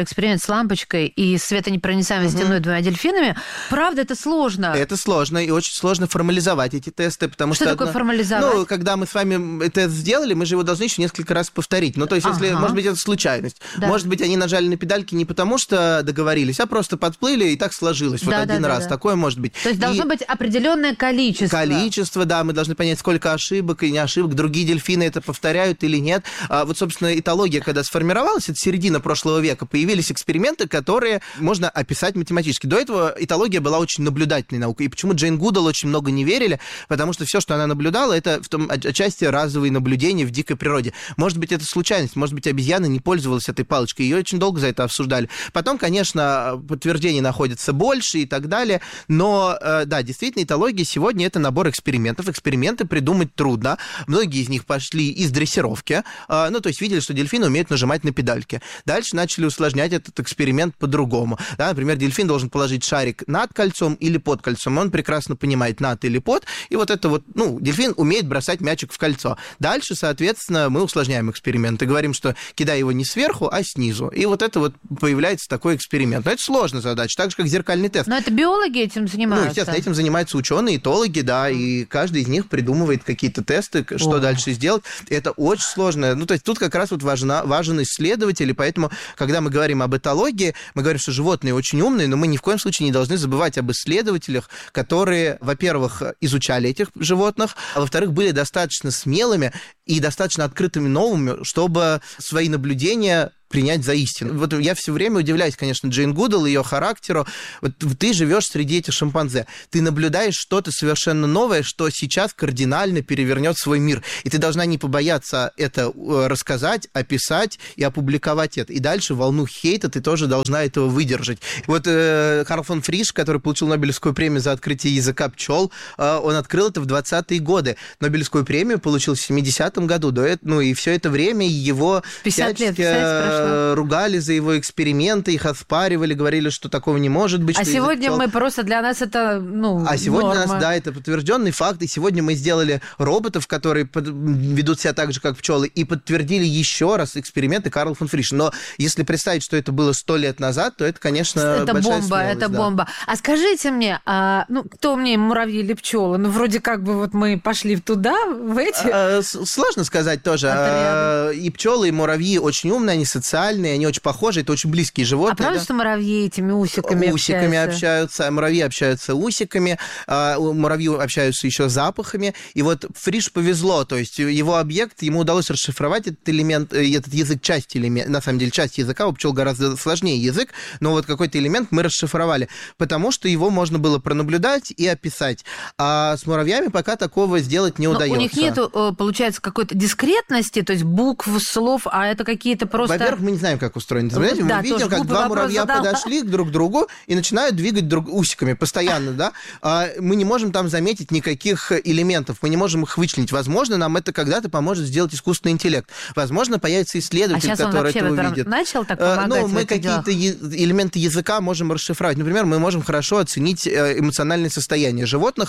с лампочкой и светонепроницаемой угу. стеной двумя дельфинами. Правда, это сложно. Это сложно, и очень сложно формализовать эти тесты, потому что... Что такое одно... формализовать? Ну, когда мы с вами тест сделали, мы же его должны еще несколько раз повторить. Ну, то есть, если, ага. может быть, это случайность. Да. Может быть, они нажали на педальки не потому, что договорились, а просто подплыли, и так сложилось. Да, вот да, один да, раз. Да. Такое может быть. То есть, и... должно быть определенное количество. Количество, да. Мы должны понять, сколько ошибок и не ошибок. Другие дельфины это повторяют или нет. А вот, собственно, этология, когда сформировалась, это середина прошлого века, появились эксперименты, которые можно описать математически. До этого этология была очень наблюдательной наукой. И почему Джейн Гудал очень много не верили? Потому что все, что она наблюдала, это в том отчасти разовые наблюдения в дикой природе. Может быть, это случайность, может быть, обезьяна не пользовалась этой палочкой. Ее очень долго за это обсуждали. Потом, конечно, подтверждений находится больше и так далее. Но, да, действительно, этология сегодня это набор экспериментов. Эксперименты придумать трудно. Многие из них пошли из дрессировки. Ну, то есть видели, что дельфины умеют нажимать на педальки. Дальше начали усложнять этот эксперимент по-другому. Да, например, дельфин должен положить шарик над кольцом или под кольцом. Он прекрасно понимает, над или под. И вот это вот, ну, дельфин умеет бросать мячик в кольцо. Дальше, соответственно, мы усложняем эксперимент и говорим, что кидай его не сверху, а снизу. И вот это вот появляется такой эксперимент. Но это сложная задача, так же, как зеркальный тест. Но это биологи этим занимаются? Ну, естественно, этим занимаются ученые, этологи, да, и каждый из них придумывает какие-то тесты, что О. дальше сделать. Это очень сложно. Ну, то есть тут как раз вот важна, важен исследователь, и поэтому, когда мы говорим об этологии, мы говорим, что животные очень умные, но мы ни в коем случае не должны забывать об исследователях, которые, во-первых, изучали этих животных, а во-вторых, были достаточно смелыми и достаточно открытыми новыми, чтобы свои наблюдения принять за истину. Вот я все время удивляюсь, конечно, Джейн Гудал, ее характеру. Вот ты живешь среди этих шимпанзе, ты наблюдаешь что-то совершенно новое, что сейчас кардинально перевернет свой мир. И ты должна не побояться это рассказать, описать и опубликовать это. И дальше волну хейта ты тоже должна этого выдержать. Вот э, Карл фон Фриш, который получил Нобелевскую премию за открытие языка пчел, э, он открыл это в двадцатые годы. Нобелевскую премию получил в семидесятом году. До этого, ну и все это время его пятьдесят лет, всячески ругали за его эксперименты, их оспаривали, говорили, что такого не может быть. А сегодня мы просто, для нас это, ну, А сегодня норма. у нас, да, это подтвержденный факт, и сегодня мы сделали роботов, которые под... ведут себя так же, как пчелы, и подтвердили еще раз эксперименты Карла фон Фриша. Но если представить, что это было сто лет назад, то это, конечно, это большая бомба, смелость, это да. бомба. А скажите мне, а, ну, кто умнее, муравьи или пчелы? Ну, вроде как бы вот мы пошли туда, в эти... А, сложно сказать тоже. А, и пчелы, и муравьи очень умные, они социальные, они очень похожи, это очень близкие животные. А правда, да? что муравьи этими усиками, усиками общаются? общаются? Муравьи общаются усиками, а муравьи общаются еще запахами. И вот Фриш повезло, то есть его объект, ему удалось расшифровать этот элемент, этот язык, часть элемент, на самом деле часть языка, у пчел гораздо сложнее язык, но вот какой-то элемент мы расшифровали, потому что его можно было пронаблюдать и описать. А с муравьями пока такого сделать не но удается. У них нет, получается, какой-то дискретности, то есть букв, слов, а это какие-то просто... Во-первых, мы не знаем, как устроено. Знаете, да, мы видим, как два муравья задала. подошли друг к другу и начинают двигать друг усиками постоянно, да. А мы не можем там заметить никаких элементов, мы не можем их вычленить. Возможно, нам это когда-то поможет сделать искусственный интеллект. Возможно, появится исследователь, а который это увидит. Начал так помогать? Ну, мы какие-то элементы языка можем расшифровать. Например, мы можем хорошо оценить эмоциональное состояние животных.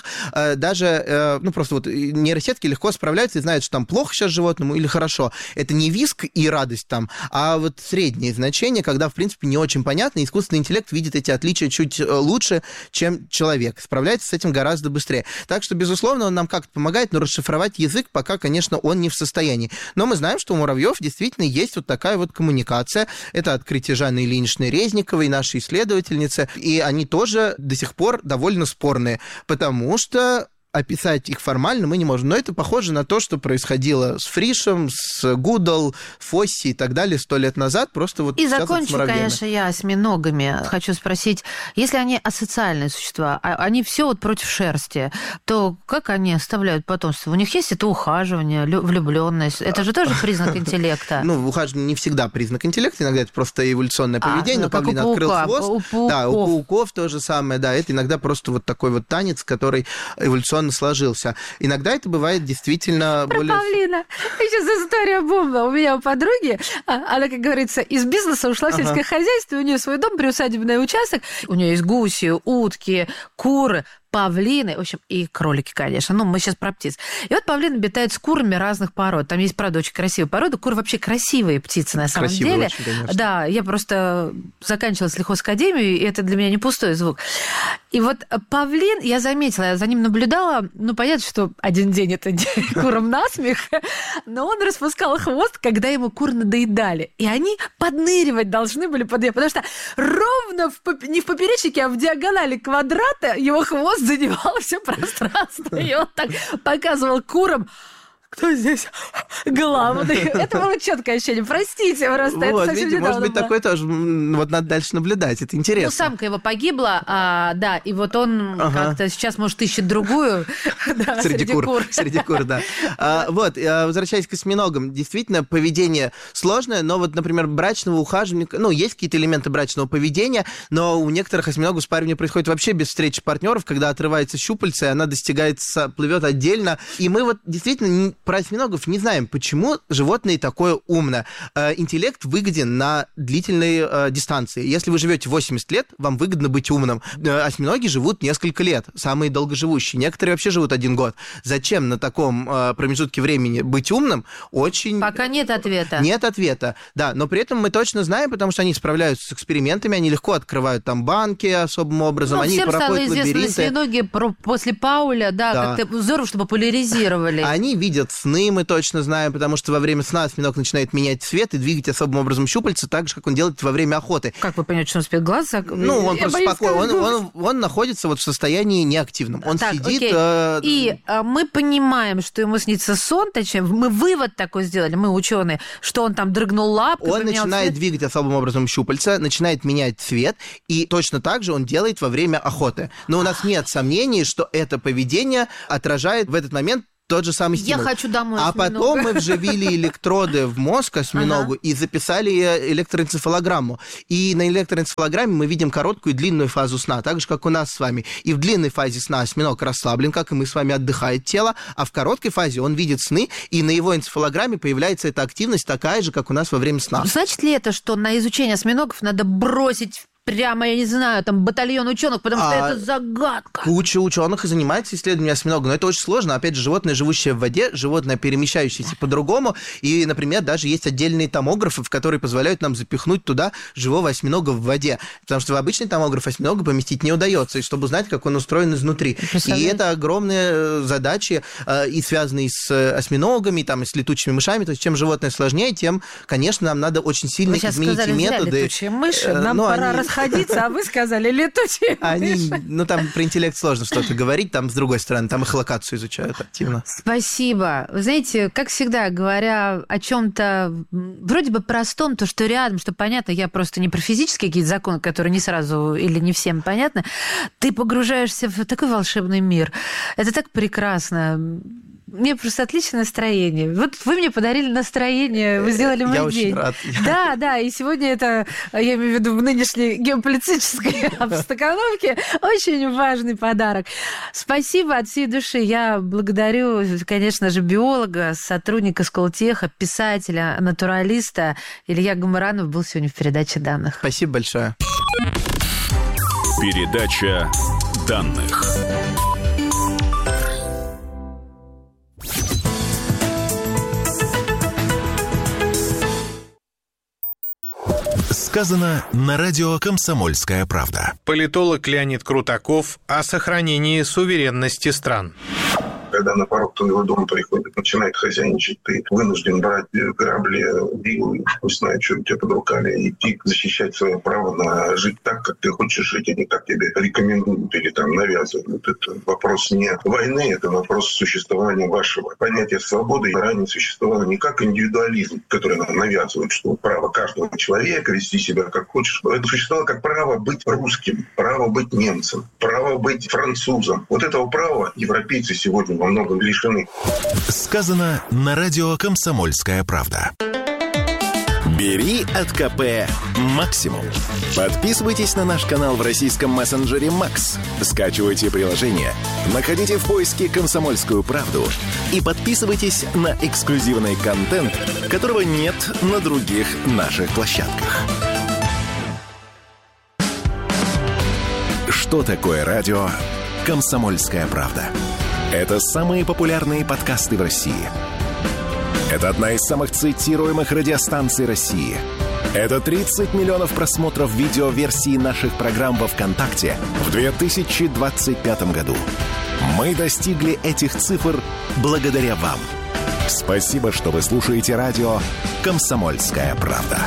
Даже, ну, просто вот нейросетки легко справляются и знают, что там плохо сейчас животному или хорошо. Это не визг и радость там, а вот средние значения, когда, в принципе, не очень понятно, искусственный интеллект видит эти отличия чуть лучше, чем человек. Справляется с этим гораздо быстрее. Так что, безусловно, он нам как-то помогает, но расшифровать язык пока, конечно, он не в состоянии. Но мы знаем, что у муравьев действительно есть вот такая вот коммуникация. Это открытие Жанны Ильиничны Резниковой, нашей исследовательницы, и они тоже до сих пор довольно спорные, потому что описать их формально мы не можем. Но это похоже на то, что происходило с Фришем, с Гудал, Фосси и так далее сто лет назад. Просто вот и сейчас закончу, конечно, я осьминогами. Хочу спросить, если они асоциальные существа, а они все вот против шерсти, то как они оставляют потомство? У них есть это ухаживание, влюбленность? Это же тоже признак интеллекта. Ну, ухаживание не всегда признак интеллекта, иногда это просто эволюционное поведение. А, ну, павлин открыл хвост. У да, у пауков то же самое, да. Это иногда просто вот такой вот танец, который эволюционно сложился. Иногда это бывает действительно Про более... павлина. Сейчас история бомба. У меня у подруги, она, как говорится, из бизнеса ушла в ага. сельское хозяйство, у нее свой дом, приусадебный участок, у нее есть гуси, утки, куры. павлины, в общем, и кролики, конечно. Ну, мы сейчас про птиц. И вот павлин обитает с курами разных пород. Там есть, правда, очень красивые породы. Куры вообще красивые птицы, на самом Красивые деле. очень, да, я просто заканчивала сельхозакадемию, и это для меня не пустой звук. И вот павлин, я заметила, я за ним наблюдала, ну, понятно, что один день это курам насмех, но он распускал хвост, когда ему куры надоедали. И они подныривать должны были под... Потому что ровно в поп... не в поперечнике, а в диагонали квадрата его хвост занимал все пространство. И он так показывал курам: кто здесь главный? Это было четкое ощущение. Простите, просто вот, это совсем видите, недавно может быть, было. такое тоже, вот надо дальше наблюдать, это интересно. Ну, самка его погибла, а, да, и вот он ага. как-то сейчас, может, ищет другую да, среди, среди кур. кур. Среди кур, да. А, вот, возвращаясь к осьминогам, действительно, поведение сложное, но вот, например, брачного ухаживания, ну, есть какие-то элементы брачного поведения, но у некоторых осьминогов спаривание происходит вообще без встречи партнеров, когда отрывается щупальце, и она достигает, плывет отдельно. И мы вот действительно про осьминогов не знаем, почему животное такое умное. Э, интеллект выгоден на длительной э, дистанции. Если вы живете восемьдесят лет, вам выгодно быть умным. Э, осьминоги живут несколько лет, самые долгоживущие. Некоторые вообще живут один год. Зачем на таком э, промежутке времени быть умным? Очень... Пока нет ответа. Нет ответа, да. Но при этом мы точно знаем, потому что они справляются с экспериментами, они легко открывают там банки особым образом, ну, они всем проходят стало известно лабиринты. осьминоги после Пауля, да, да. как-то здорово, что популяризировали. Они видят сны, мы точно знаем, потому что во время сна осьминог начинает менять цвет и двигать особым образом щупальца, так же, как он делает во время охоты. Как вы понимаете, что он спит? Глаз зак... Ну, он Я просто боюсь, спокойно, он, он, он находится вот в состоянии неактивном. Он так, сидит... Окей. Э... И э, мы понимаем, что ему снится сон, точнее, мы вывод такой сделали, мы ученые, что он там дрыгнул лапкой. Он начинает цвет. двигать особым образом щупальца, начинает менять цвет, и точно так же он делает во время охоты. Но у нас нет сомнений, что это поведение отражает в этот момент тот же самый стимул. Я хочу домой. А осьминога. потом мы вживили электроды в мозг осьминогу ага. и записали электроэнцефалограмму. И на электроэнцефалограмме мы видим короткую и длинную фазу сна, так же, как у нас с вами. И в длинной фазе сна осьминог расслаблен, как и мы с вами, отдыхает тело, а в короткой фазе он видит сны, и на его энцефалограмме появляется эта активность такая же, как у нас во время сна. Значит ли это, что на изучение осьминогов надо бросить прямо, я не знаю, там батальон ученых, потому что а это загадка. Куча ученых и занимается исследованием осьминога, но это очень сложно. Опять же, животное, живущее в воде, животное, перемещающееся по-другому. И, например, даже есть отдельные томографы, которые позволяют нам запихнуть туда живого осьминога в воде. Потому что в обычный томограф осьминога поместить не удается, и чтобы узнать, как он устроен изнутри. И это огромные задачи, и связанные с осьминогами, там, и с летучими мышами. То есть, чем животное сложнее, тем, конечно, нам надо очень сильно изменить сказали, методы. Зря летучие мыши, нам но пора они... расходиться, а вы сказали летучие они, мыши. Ну, там про интеллект сложно что-то говорить, там, с другой стороны, там их локацию изучают активно. Спасибо. Вы знаете, как всегда, говоря о чем-то вроде бы простом, то, что рядом, что понятно, я просто не про физические какие-то законы, которые не сразу или не всем понятны, ты погружаешься в такой волшебный мир. Это так прекрасно. Мне просто отличное настроение. Вот вы мне подарили настроение, вы сделали мой я день. Очень рад. Да, да, и сегодня это, я имею в виду в нынешней геополитической обстановке, очень важный подарок. Спасибо от всей души. Я благодарю, конечно же, биолога, сотрудника Сколтеха, писателя, натуралиста. Илья Гамаранов был сегодня в передаче данных. Спасибо большое. Передача данных. Сказано на радио «Комсомольская правда». Политолог Леонид Крутаков о сохранении суверенности стран. Когда на порог твоего дома приходит, начинает хозяйничать, ты вынужден брать грабли, вилы, не знаю, что у тебя под руками, идти защищать свое право на жить так, как ты хочешь жить, а не как тебе рекомендуют или там навязывают. Это вопрос не войны, это вопрос существования вашего. Понятие свободы ранее существовало не как индивидуализм, который нам навязывают, что право каждого человека вести себя как хочешь. Это существовало как право быть русским, право быть немцем, право быть французом. Вот этого права европейцы сегодня во многом лишены. Сказано на радио «Комсомольская правда». Бери от КП максимум. Подписывайтесь на наш канал в российском мессенджере Макс. Скачивайте приложение, находите в поиске «Комсомольскую правду» и подписывайтесь на эксклюзивный контент, которого нет на других наших площадках. Что такое радио? «Комсомольская правда». Это самые популярные подкасты в России. Это одна из самых цитируемых радиостанций России. Это тридцать миллионов просмотров видеоверсии наших программ во ВКонтакте в две тысячи двадцать пятом году. Мы достигли этих цифр благодаря вам. Спасибо, что вы слушаете радио «Комсомольская правда».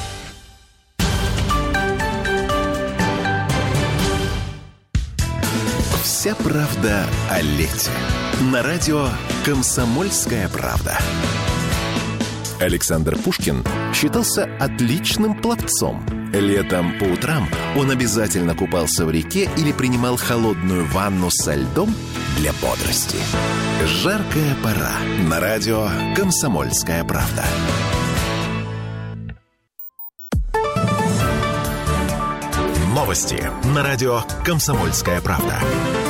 Вся правда о лете. На радио «Комсомольская правда». Александр Пушкин считался отличным пловцом. Летом по утрам он обязательно купался в реке или принимал холодную ванну со льдом для бодрости. Жаркая пора. На радио «Комсомольская правда». Новости на радио «Комсомольская правда».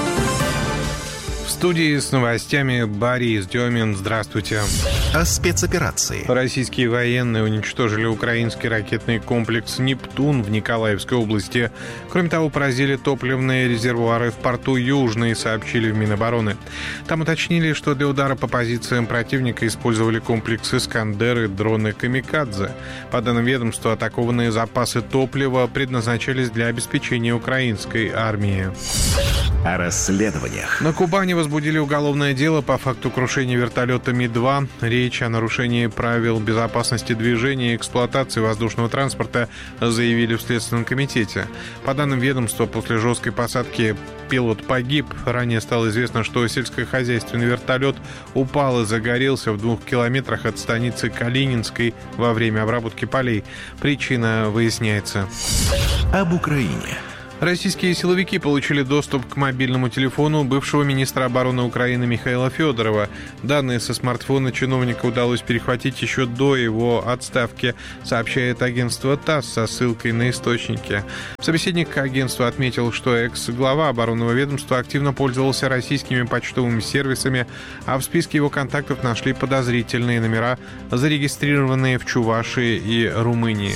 В студии с новостями Борис Демин. Здравствуйте. О спецоперации. Российские военные уничтожили украинский ракетный комплекс «Нептун» в Николаевской области. Кроме того, поразили топливные резервуары в порту Южный, сообщили в Минобороны. Там уточнили, что для удара по позициям противника использовали комплекс «Искандер» и дроны «Камикадзе». По данным ведомства, атакованные запасы топлива предназначались для обеспечения украинской армии. О расследованиях. На Кубани возбудили уголовное дело по факту крушения вертолета Ми два. Речь о нарушении правил безопасности движения и эксплуатации воздушного транспорта заявили в Следственном комитете. По данным ведомства, после жесткой посадки пилот погиб. Ранее стало известно, что сельскохозяйственный вертолет упал и загорелся в двух километрах от станицы Калининской во время обработки полей. Причина выясняется. Об Украине. Российские силовики получили доступ к мобильному телефону бывшего министра обороны Украины Михаила Федорова. Данные со смартфона чиновника удалось перехватить еще до его отставки, сообщает агентство ТАСС со ссылкой на источники. Собеседник агентства отметил, что экс-глава оборонного ведомства активно пользовался российскими почтовыми сервисами, а в списке его контактов нашли подозрительные номера, зарегистрированные в Чувашии и Румынии.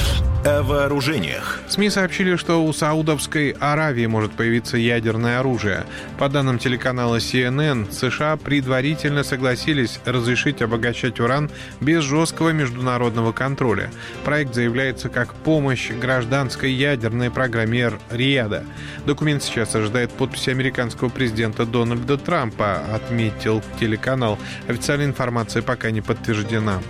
О вооружениях. СМИ сообщили, что у Саудовской Аравии может появиться ядерное оружие. По данным телеканала Си Эн Эн, США предварительно согласились разрешить обогащать уран без жесткого международного контроля. Проект заявляется как помощь гражданской ядерной программе Риада. Документ сейчас ожидает подписи американского президента Дональда Трампа, отметил телеканал. Официальная информация пока не подтверждена.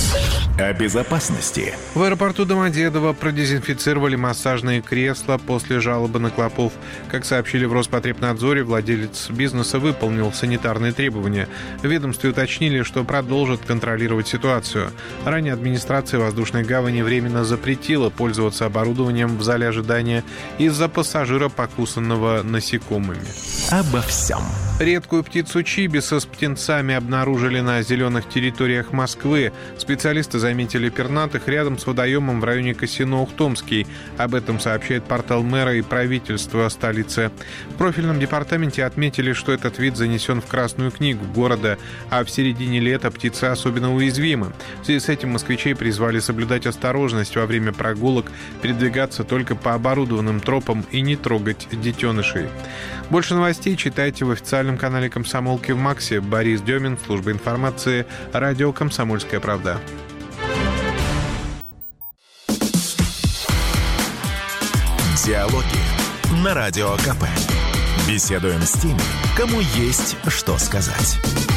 О безопасности. В аэропорту Домодедово продезинфицировали массажные кресла после жалобы на клопов. Как сообщили в Роспотребнадзоре, владелец бизнеса выполнил санитарные требования. В ведомстве уточнили, что продолжат контролировать ситуацию. Ранее администрация воздушной гавани временно запретила пользоваться оборудованием в зале ожидания из-за пассажира, покусанного насекомыми. Обо всем. Редкую птицу чибиса с птенцами обнаружили на зеленых территориях Москвы. Специалисты заметили пернатых рядом с водоемом в районе Косино-Ухтомский. Об этом сообщает портал мэра и правительства столицы. В профильном департаменте отметили, что этот вид занесен в Красную книгу города, а в середине лета птицы особенно уязвимы. В связи с этим москвичей призвали соблюдать осторожность во время прогулок, передвигаться только по оборудованным тропам и не трогать детенышей. Больше новостей читайте в официальном канале «Комсомолки» в Максе. Борис Демин, служба информации, радио «Комсомольская правда». Диалоги на Радио КП. Беседуем с теми, кому есть что сказать.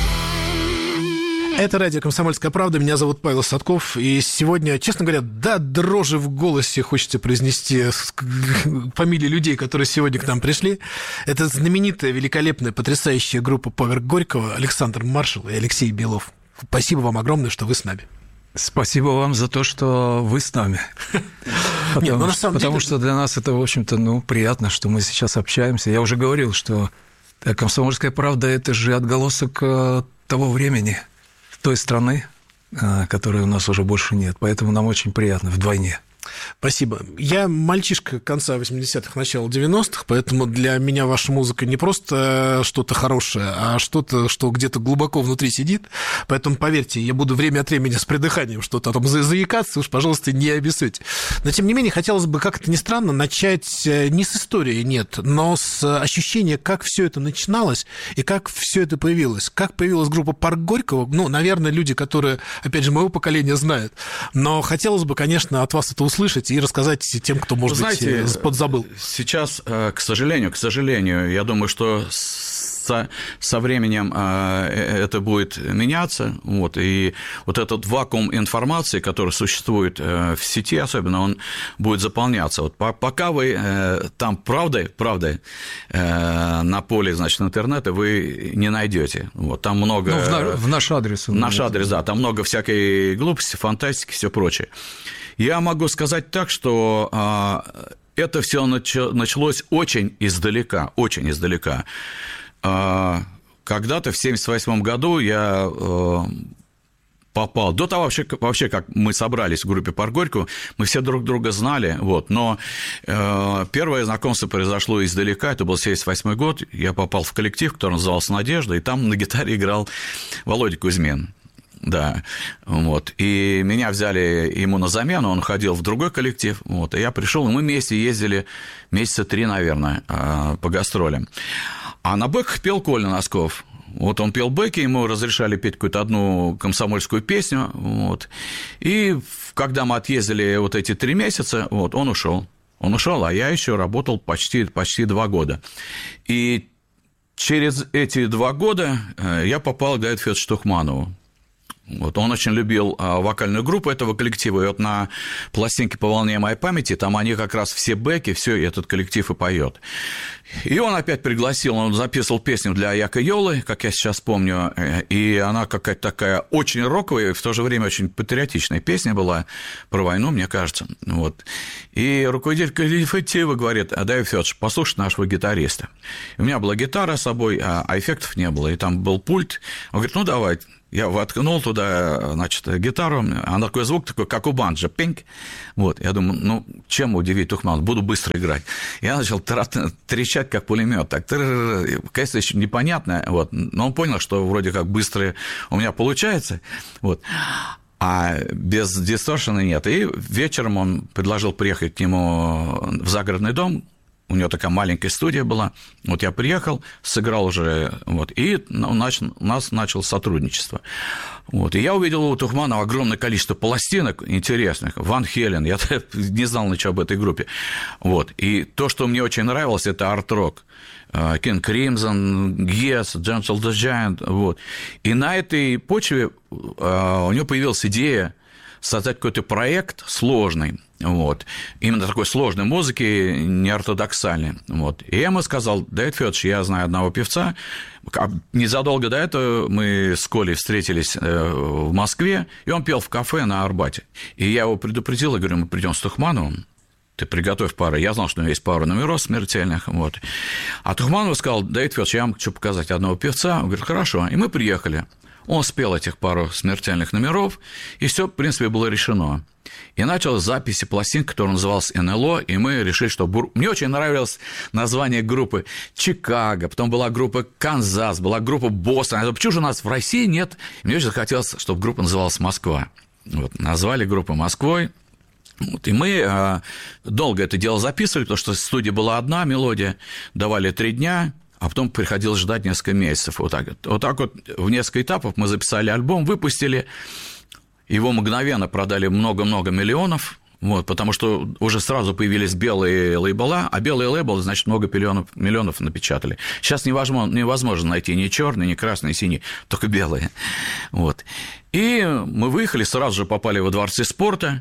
Это радио «Комсомольская правда». Меня зовут Павел Садков. И сегодня, честно говоря, да, дрожи в голосе хочется произнести фамилии людей, которые сегодня к нам пришли. Это знаменитая, великолепная, потрясающая группа «Поверх Горького», Александр Маршал и Алексей Белов. Спасибо вам огромное, что вы с нами. Спасибо вам за то, что вы с нами. Потому, Нет, ну, на самом потому деле... что для нас это, в общем-то, ну, приятно, что мы сейчас общаемся. Я уже говорил, что «Комсомольская правда» – это же отголосок того времени, той страны, которой у нас уже больше нет. Поэтому нам очень приятно вдвойне. Спасибо. Я мальчишка конца восьмидесятых, начала девяностых, поэтому для меня ваша музыка не просто что-то хорошее, а что-то, что где-то глубоко внутри сидит. Поэтому, поверьте, я буду время от времени с придыханием что-то там заикаться, уж, пожалуйста, не обессудьте. Но, тем не менее, хотелось бы, как это ни странно, начать не с истории, нет, но с ощущения, как все это начиналось и как все это появилось. Как появилась группа «Парк Горького», ну, наверное, люди, которые, опять же, моего поколения знают. Но хотелось бы, конечно, от вас это услышать и рассказать тем, кто, может Знаете, быть, подзабыл. Сейчас, к сожалению, к сожалению, я думаю, что со, со временем это будет меняться, вот, и вот этот вакуум информации, который существует в сети, особенно, он будет заполняться. Вот пока вы там правдой, правдой на поле, значит, интернета вы не найдете. Вот, там много... Ну, в, на, в наш адрес. Наш адрес, да, там много всякой глупости, фантастики, все прочее. Я могу сказать так, что а, это все началось очень издалека, очень издалека. А, когда-то в семьдесят восьмом году я а, попал, до того вообще, вообще, как мы собрались в группе «Парк Горького», мы все друг друга знали, вот, но а, первое знакомство произошло издалека, это был семьдесят восьмой год, я попал в коллектив, который назывался «Надежда», и там на гитаре играл Володя Кузьмин. Да, вот, и меня взяли ему на замену, он ходил в другой коллектив, вот, и я пришел, и мы вместе ездили месяца три, наверное, по гастролям. А на бэках пел Коля Носков. Вот он пел бэки, ему разрешали петь какую-то одну комсомольскую песню, вот, и когда мы отъездили вот эти три месяца, вот, он ушел, он ушел, а я еще работал почти, почти два года. И через эти два года я попал к Давиду Федоровичу Тухманову. Вот, он очень любил а, вокальную группу этого коллектива, и вот на пластинке «По волне моей памяти» там они как раз все бэки, все этот коллектив и поет. И он опять пригласил, он записывал песню для Яка Йолы, как я сейчас помню, и она какая-то такая очень роковая, и в то же время очень патриотичная песня была про войну, мне кажется. Вот. И руководитель коллектива говорит: Давид Федорович, послушай нашего гитариста. И у меня была гитара с собой, а эффектов не было, и там был пульт. Он говорит: ну, давай. Я воткнул туда, значит, гитару, а такой звук такой, как у банджо, пинг. Вот, я думаю, ну, чем удивить Тухманова, буду быстро играть. Я начал трещать, как пулемет, так, конечно, еще непонятно, вот, но он понял, что вроде как быстро у меня получается, вот. А без дисторшена нет. И вечером он предложил приехать к нему в загородный дом. У него такая маленькая студия была. Вот я приехал, сыграл уже, вот, и у нас, у нас началось сотрудничество. Вот, и я увидел у Тухманова огромное количество пластинок интересных. Ван Хелен, я не знал ничего об этой группе. Вот, и то, что мне очень нравилось, это арт-рок. King Crimson, Yes, Gentle the Giant. Вот. И на этой почве у него появилась идея создать какой-то проект сложный, вот, именно такой сложной музыки, неортодоксальной. Вот. И я ему сказал: Давид Федорович, я знаю одного певца. Незадолго до этого мы с Колей встретились в Москве, и он пел в кафе на Арбате. И я его предупредил, я говорю: мы придем с Тухмановым, ты приготовь пару. Я знал, что у него есть пару номеров смертельных. Вот. А Тухманов сказал: Давид Федорович, я вам хочу показать одного певца. Он говорит: хорошо. И мы приехали. Он спел этих пару смертельных номеров, и все, в принципе, было решено. И началась запись пластинки, которая называлась эн эл о, и мы решили, что... Мне очень нравилось название группы «Чикаго», потом была группа «Канзас», была группа «Бостон». Почему же у нас в России нет? И мне очень захотелось, чтобы группа называлась «Москва». Вот, назвали группу «Москвой». Вот, и мы а, долго это дело записывали, потому что студия была одна, мелодия, давали три дня, а потом приходилось ждать несколько месяцев. Вот так, вот так вот в несколько этапов мы записали альбом, выпустили, его мгновенно продали много-много миллионов, вот, потому что уже сразу появились белые лейбла, а белые лейблы, значит, много миллионов, миллионов напечатали. Сейчас невозможно, невозможно найти ни черный, ни красный, ни синий, только белые. Вот. И мы выехали, сразу же попали во дворцы спорта,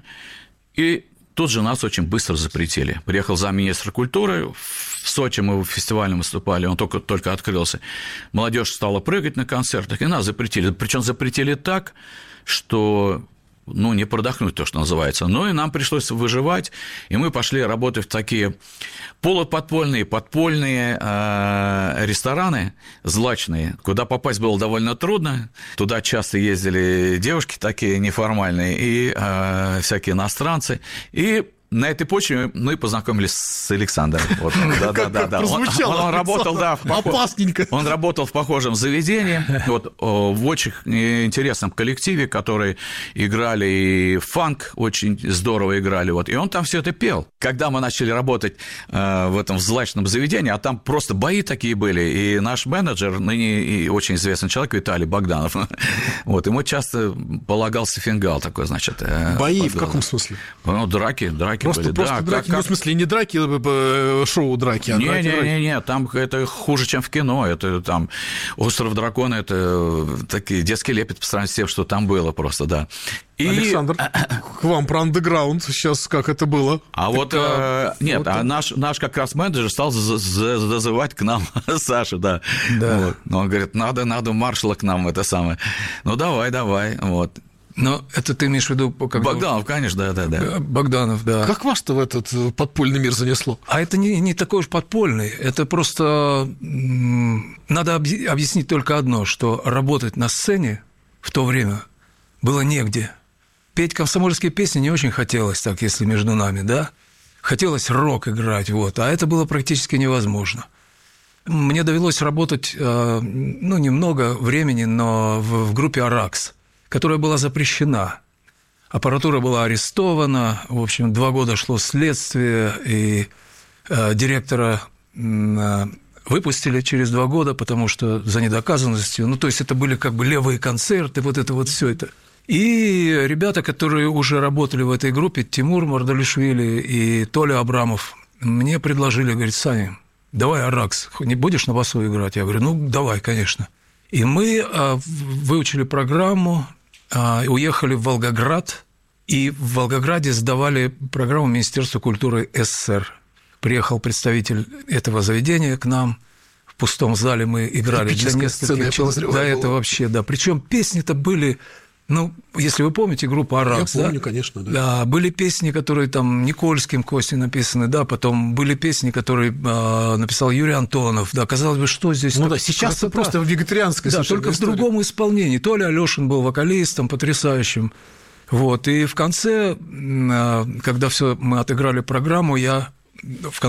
и тут же нас очень быстро запретили. Приехал замминистра культуры, в Сочи мы в фестивале выступали, он только, только открылся. Молодежь стала прыгать на концертах, и нас запретили. Причем запретили так, что ну, не продохнуть, то, что называется. Ну, и нам пришлось выживать, и мы пошли работать в такие полуподпольные, подпольные э, рестораны злачные, куда попасть было довольно трудно. Туда часто ездили девушки такие неформальные и э, всякие иностранцы. И на этой почве мы познакомились с Александром. Вот, да, да, да, да. Он, он работал, да, в опасненько. Он работал в похожем заведении, вот, в очень интересном коллективе, которые играли и фанк, очень здорово играли, вот, и он там все это пел. Когда мы начали работать э, в этом злачном заведении, а там просто бои такие были, и наш менеджер, ныне и очень известный человек Виталий Богданов, вот, ему часто полагался фингал такой, значит. Э, бои под... в каком смысле? Ну, драки, драки. Просто, были, просто да, драки, как, ну, в смысле, не драки, шоу драки, а не, драки, не, драки. Не, не, там это хуже, чем в кино, это там «Остров дракона», это такие детский лепет по сравнению с тем, что там было просто, да. И... Александр, к вам про андеграунд сейчас, как это было? А так, вот, э, нет, вот... а наш, наш как раз менеджер стал зазывать к нам Сашу, да. да. Вот. Но он говорит, надо, надо маршала к нам, это самое. Ну, давай, давай, вот. Но это ты имеешь в виду... Когда... Богданов, конечно, да, да, да. Богданов, да. Как вас-то в этот подпольный мир занесло? А это не, не такой уж подпольный, это просто... Надо объяснить только одно, что работать на сцене в то время было негде. Петь комсомольские песни не очень хотелось, так, если между нами, да? Хотелось рок играть, вот, а это было практически невозможно. Мне довелось работать, ну, немного времени, но в, в группе «Аракс», которая была запрещена. Аппаратура была арестована, в общем, два года шло следствие, и э, директора э, выпустили через два года, потому что за недоказанностью, ну, то есть это были как бы левые концерты, вот это вот все это. И ребята, которые уже работали в этой группе, Тимур Мардалишвили и Толя Абрамов, мне предложили, говорит, Саня, давай «Аракс», не будешь на басу играть? Я говорю, ну, давай, конечно. И мы э, выучили программу, уехали в Волгоград, и в Волгограде сдавали программу Министерства культуры СССР. Приехал представитель этого заведения к нам, в пустом зале мы играли для нескольких человек. Да, это вообще, да. Причем песни-то были, ну, если вы помните группу «Аракс», я помню, да? конечно, да. Да, были песни, которые там Никольским Костей написаны, да, потом были песни, которые э, написал Юрий Антонов, да, казалось бы, что здесь... Ну да, сейчас это просто вегетарианская да, только история. В другом исполнении. Толя Алёшин был вокалистом потрясающим, вот, и в конце, когда все мы отыграли программу, я в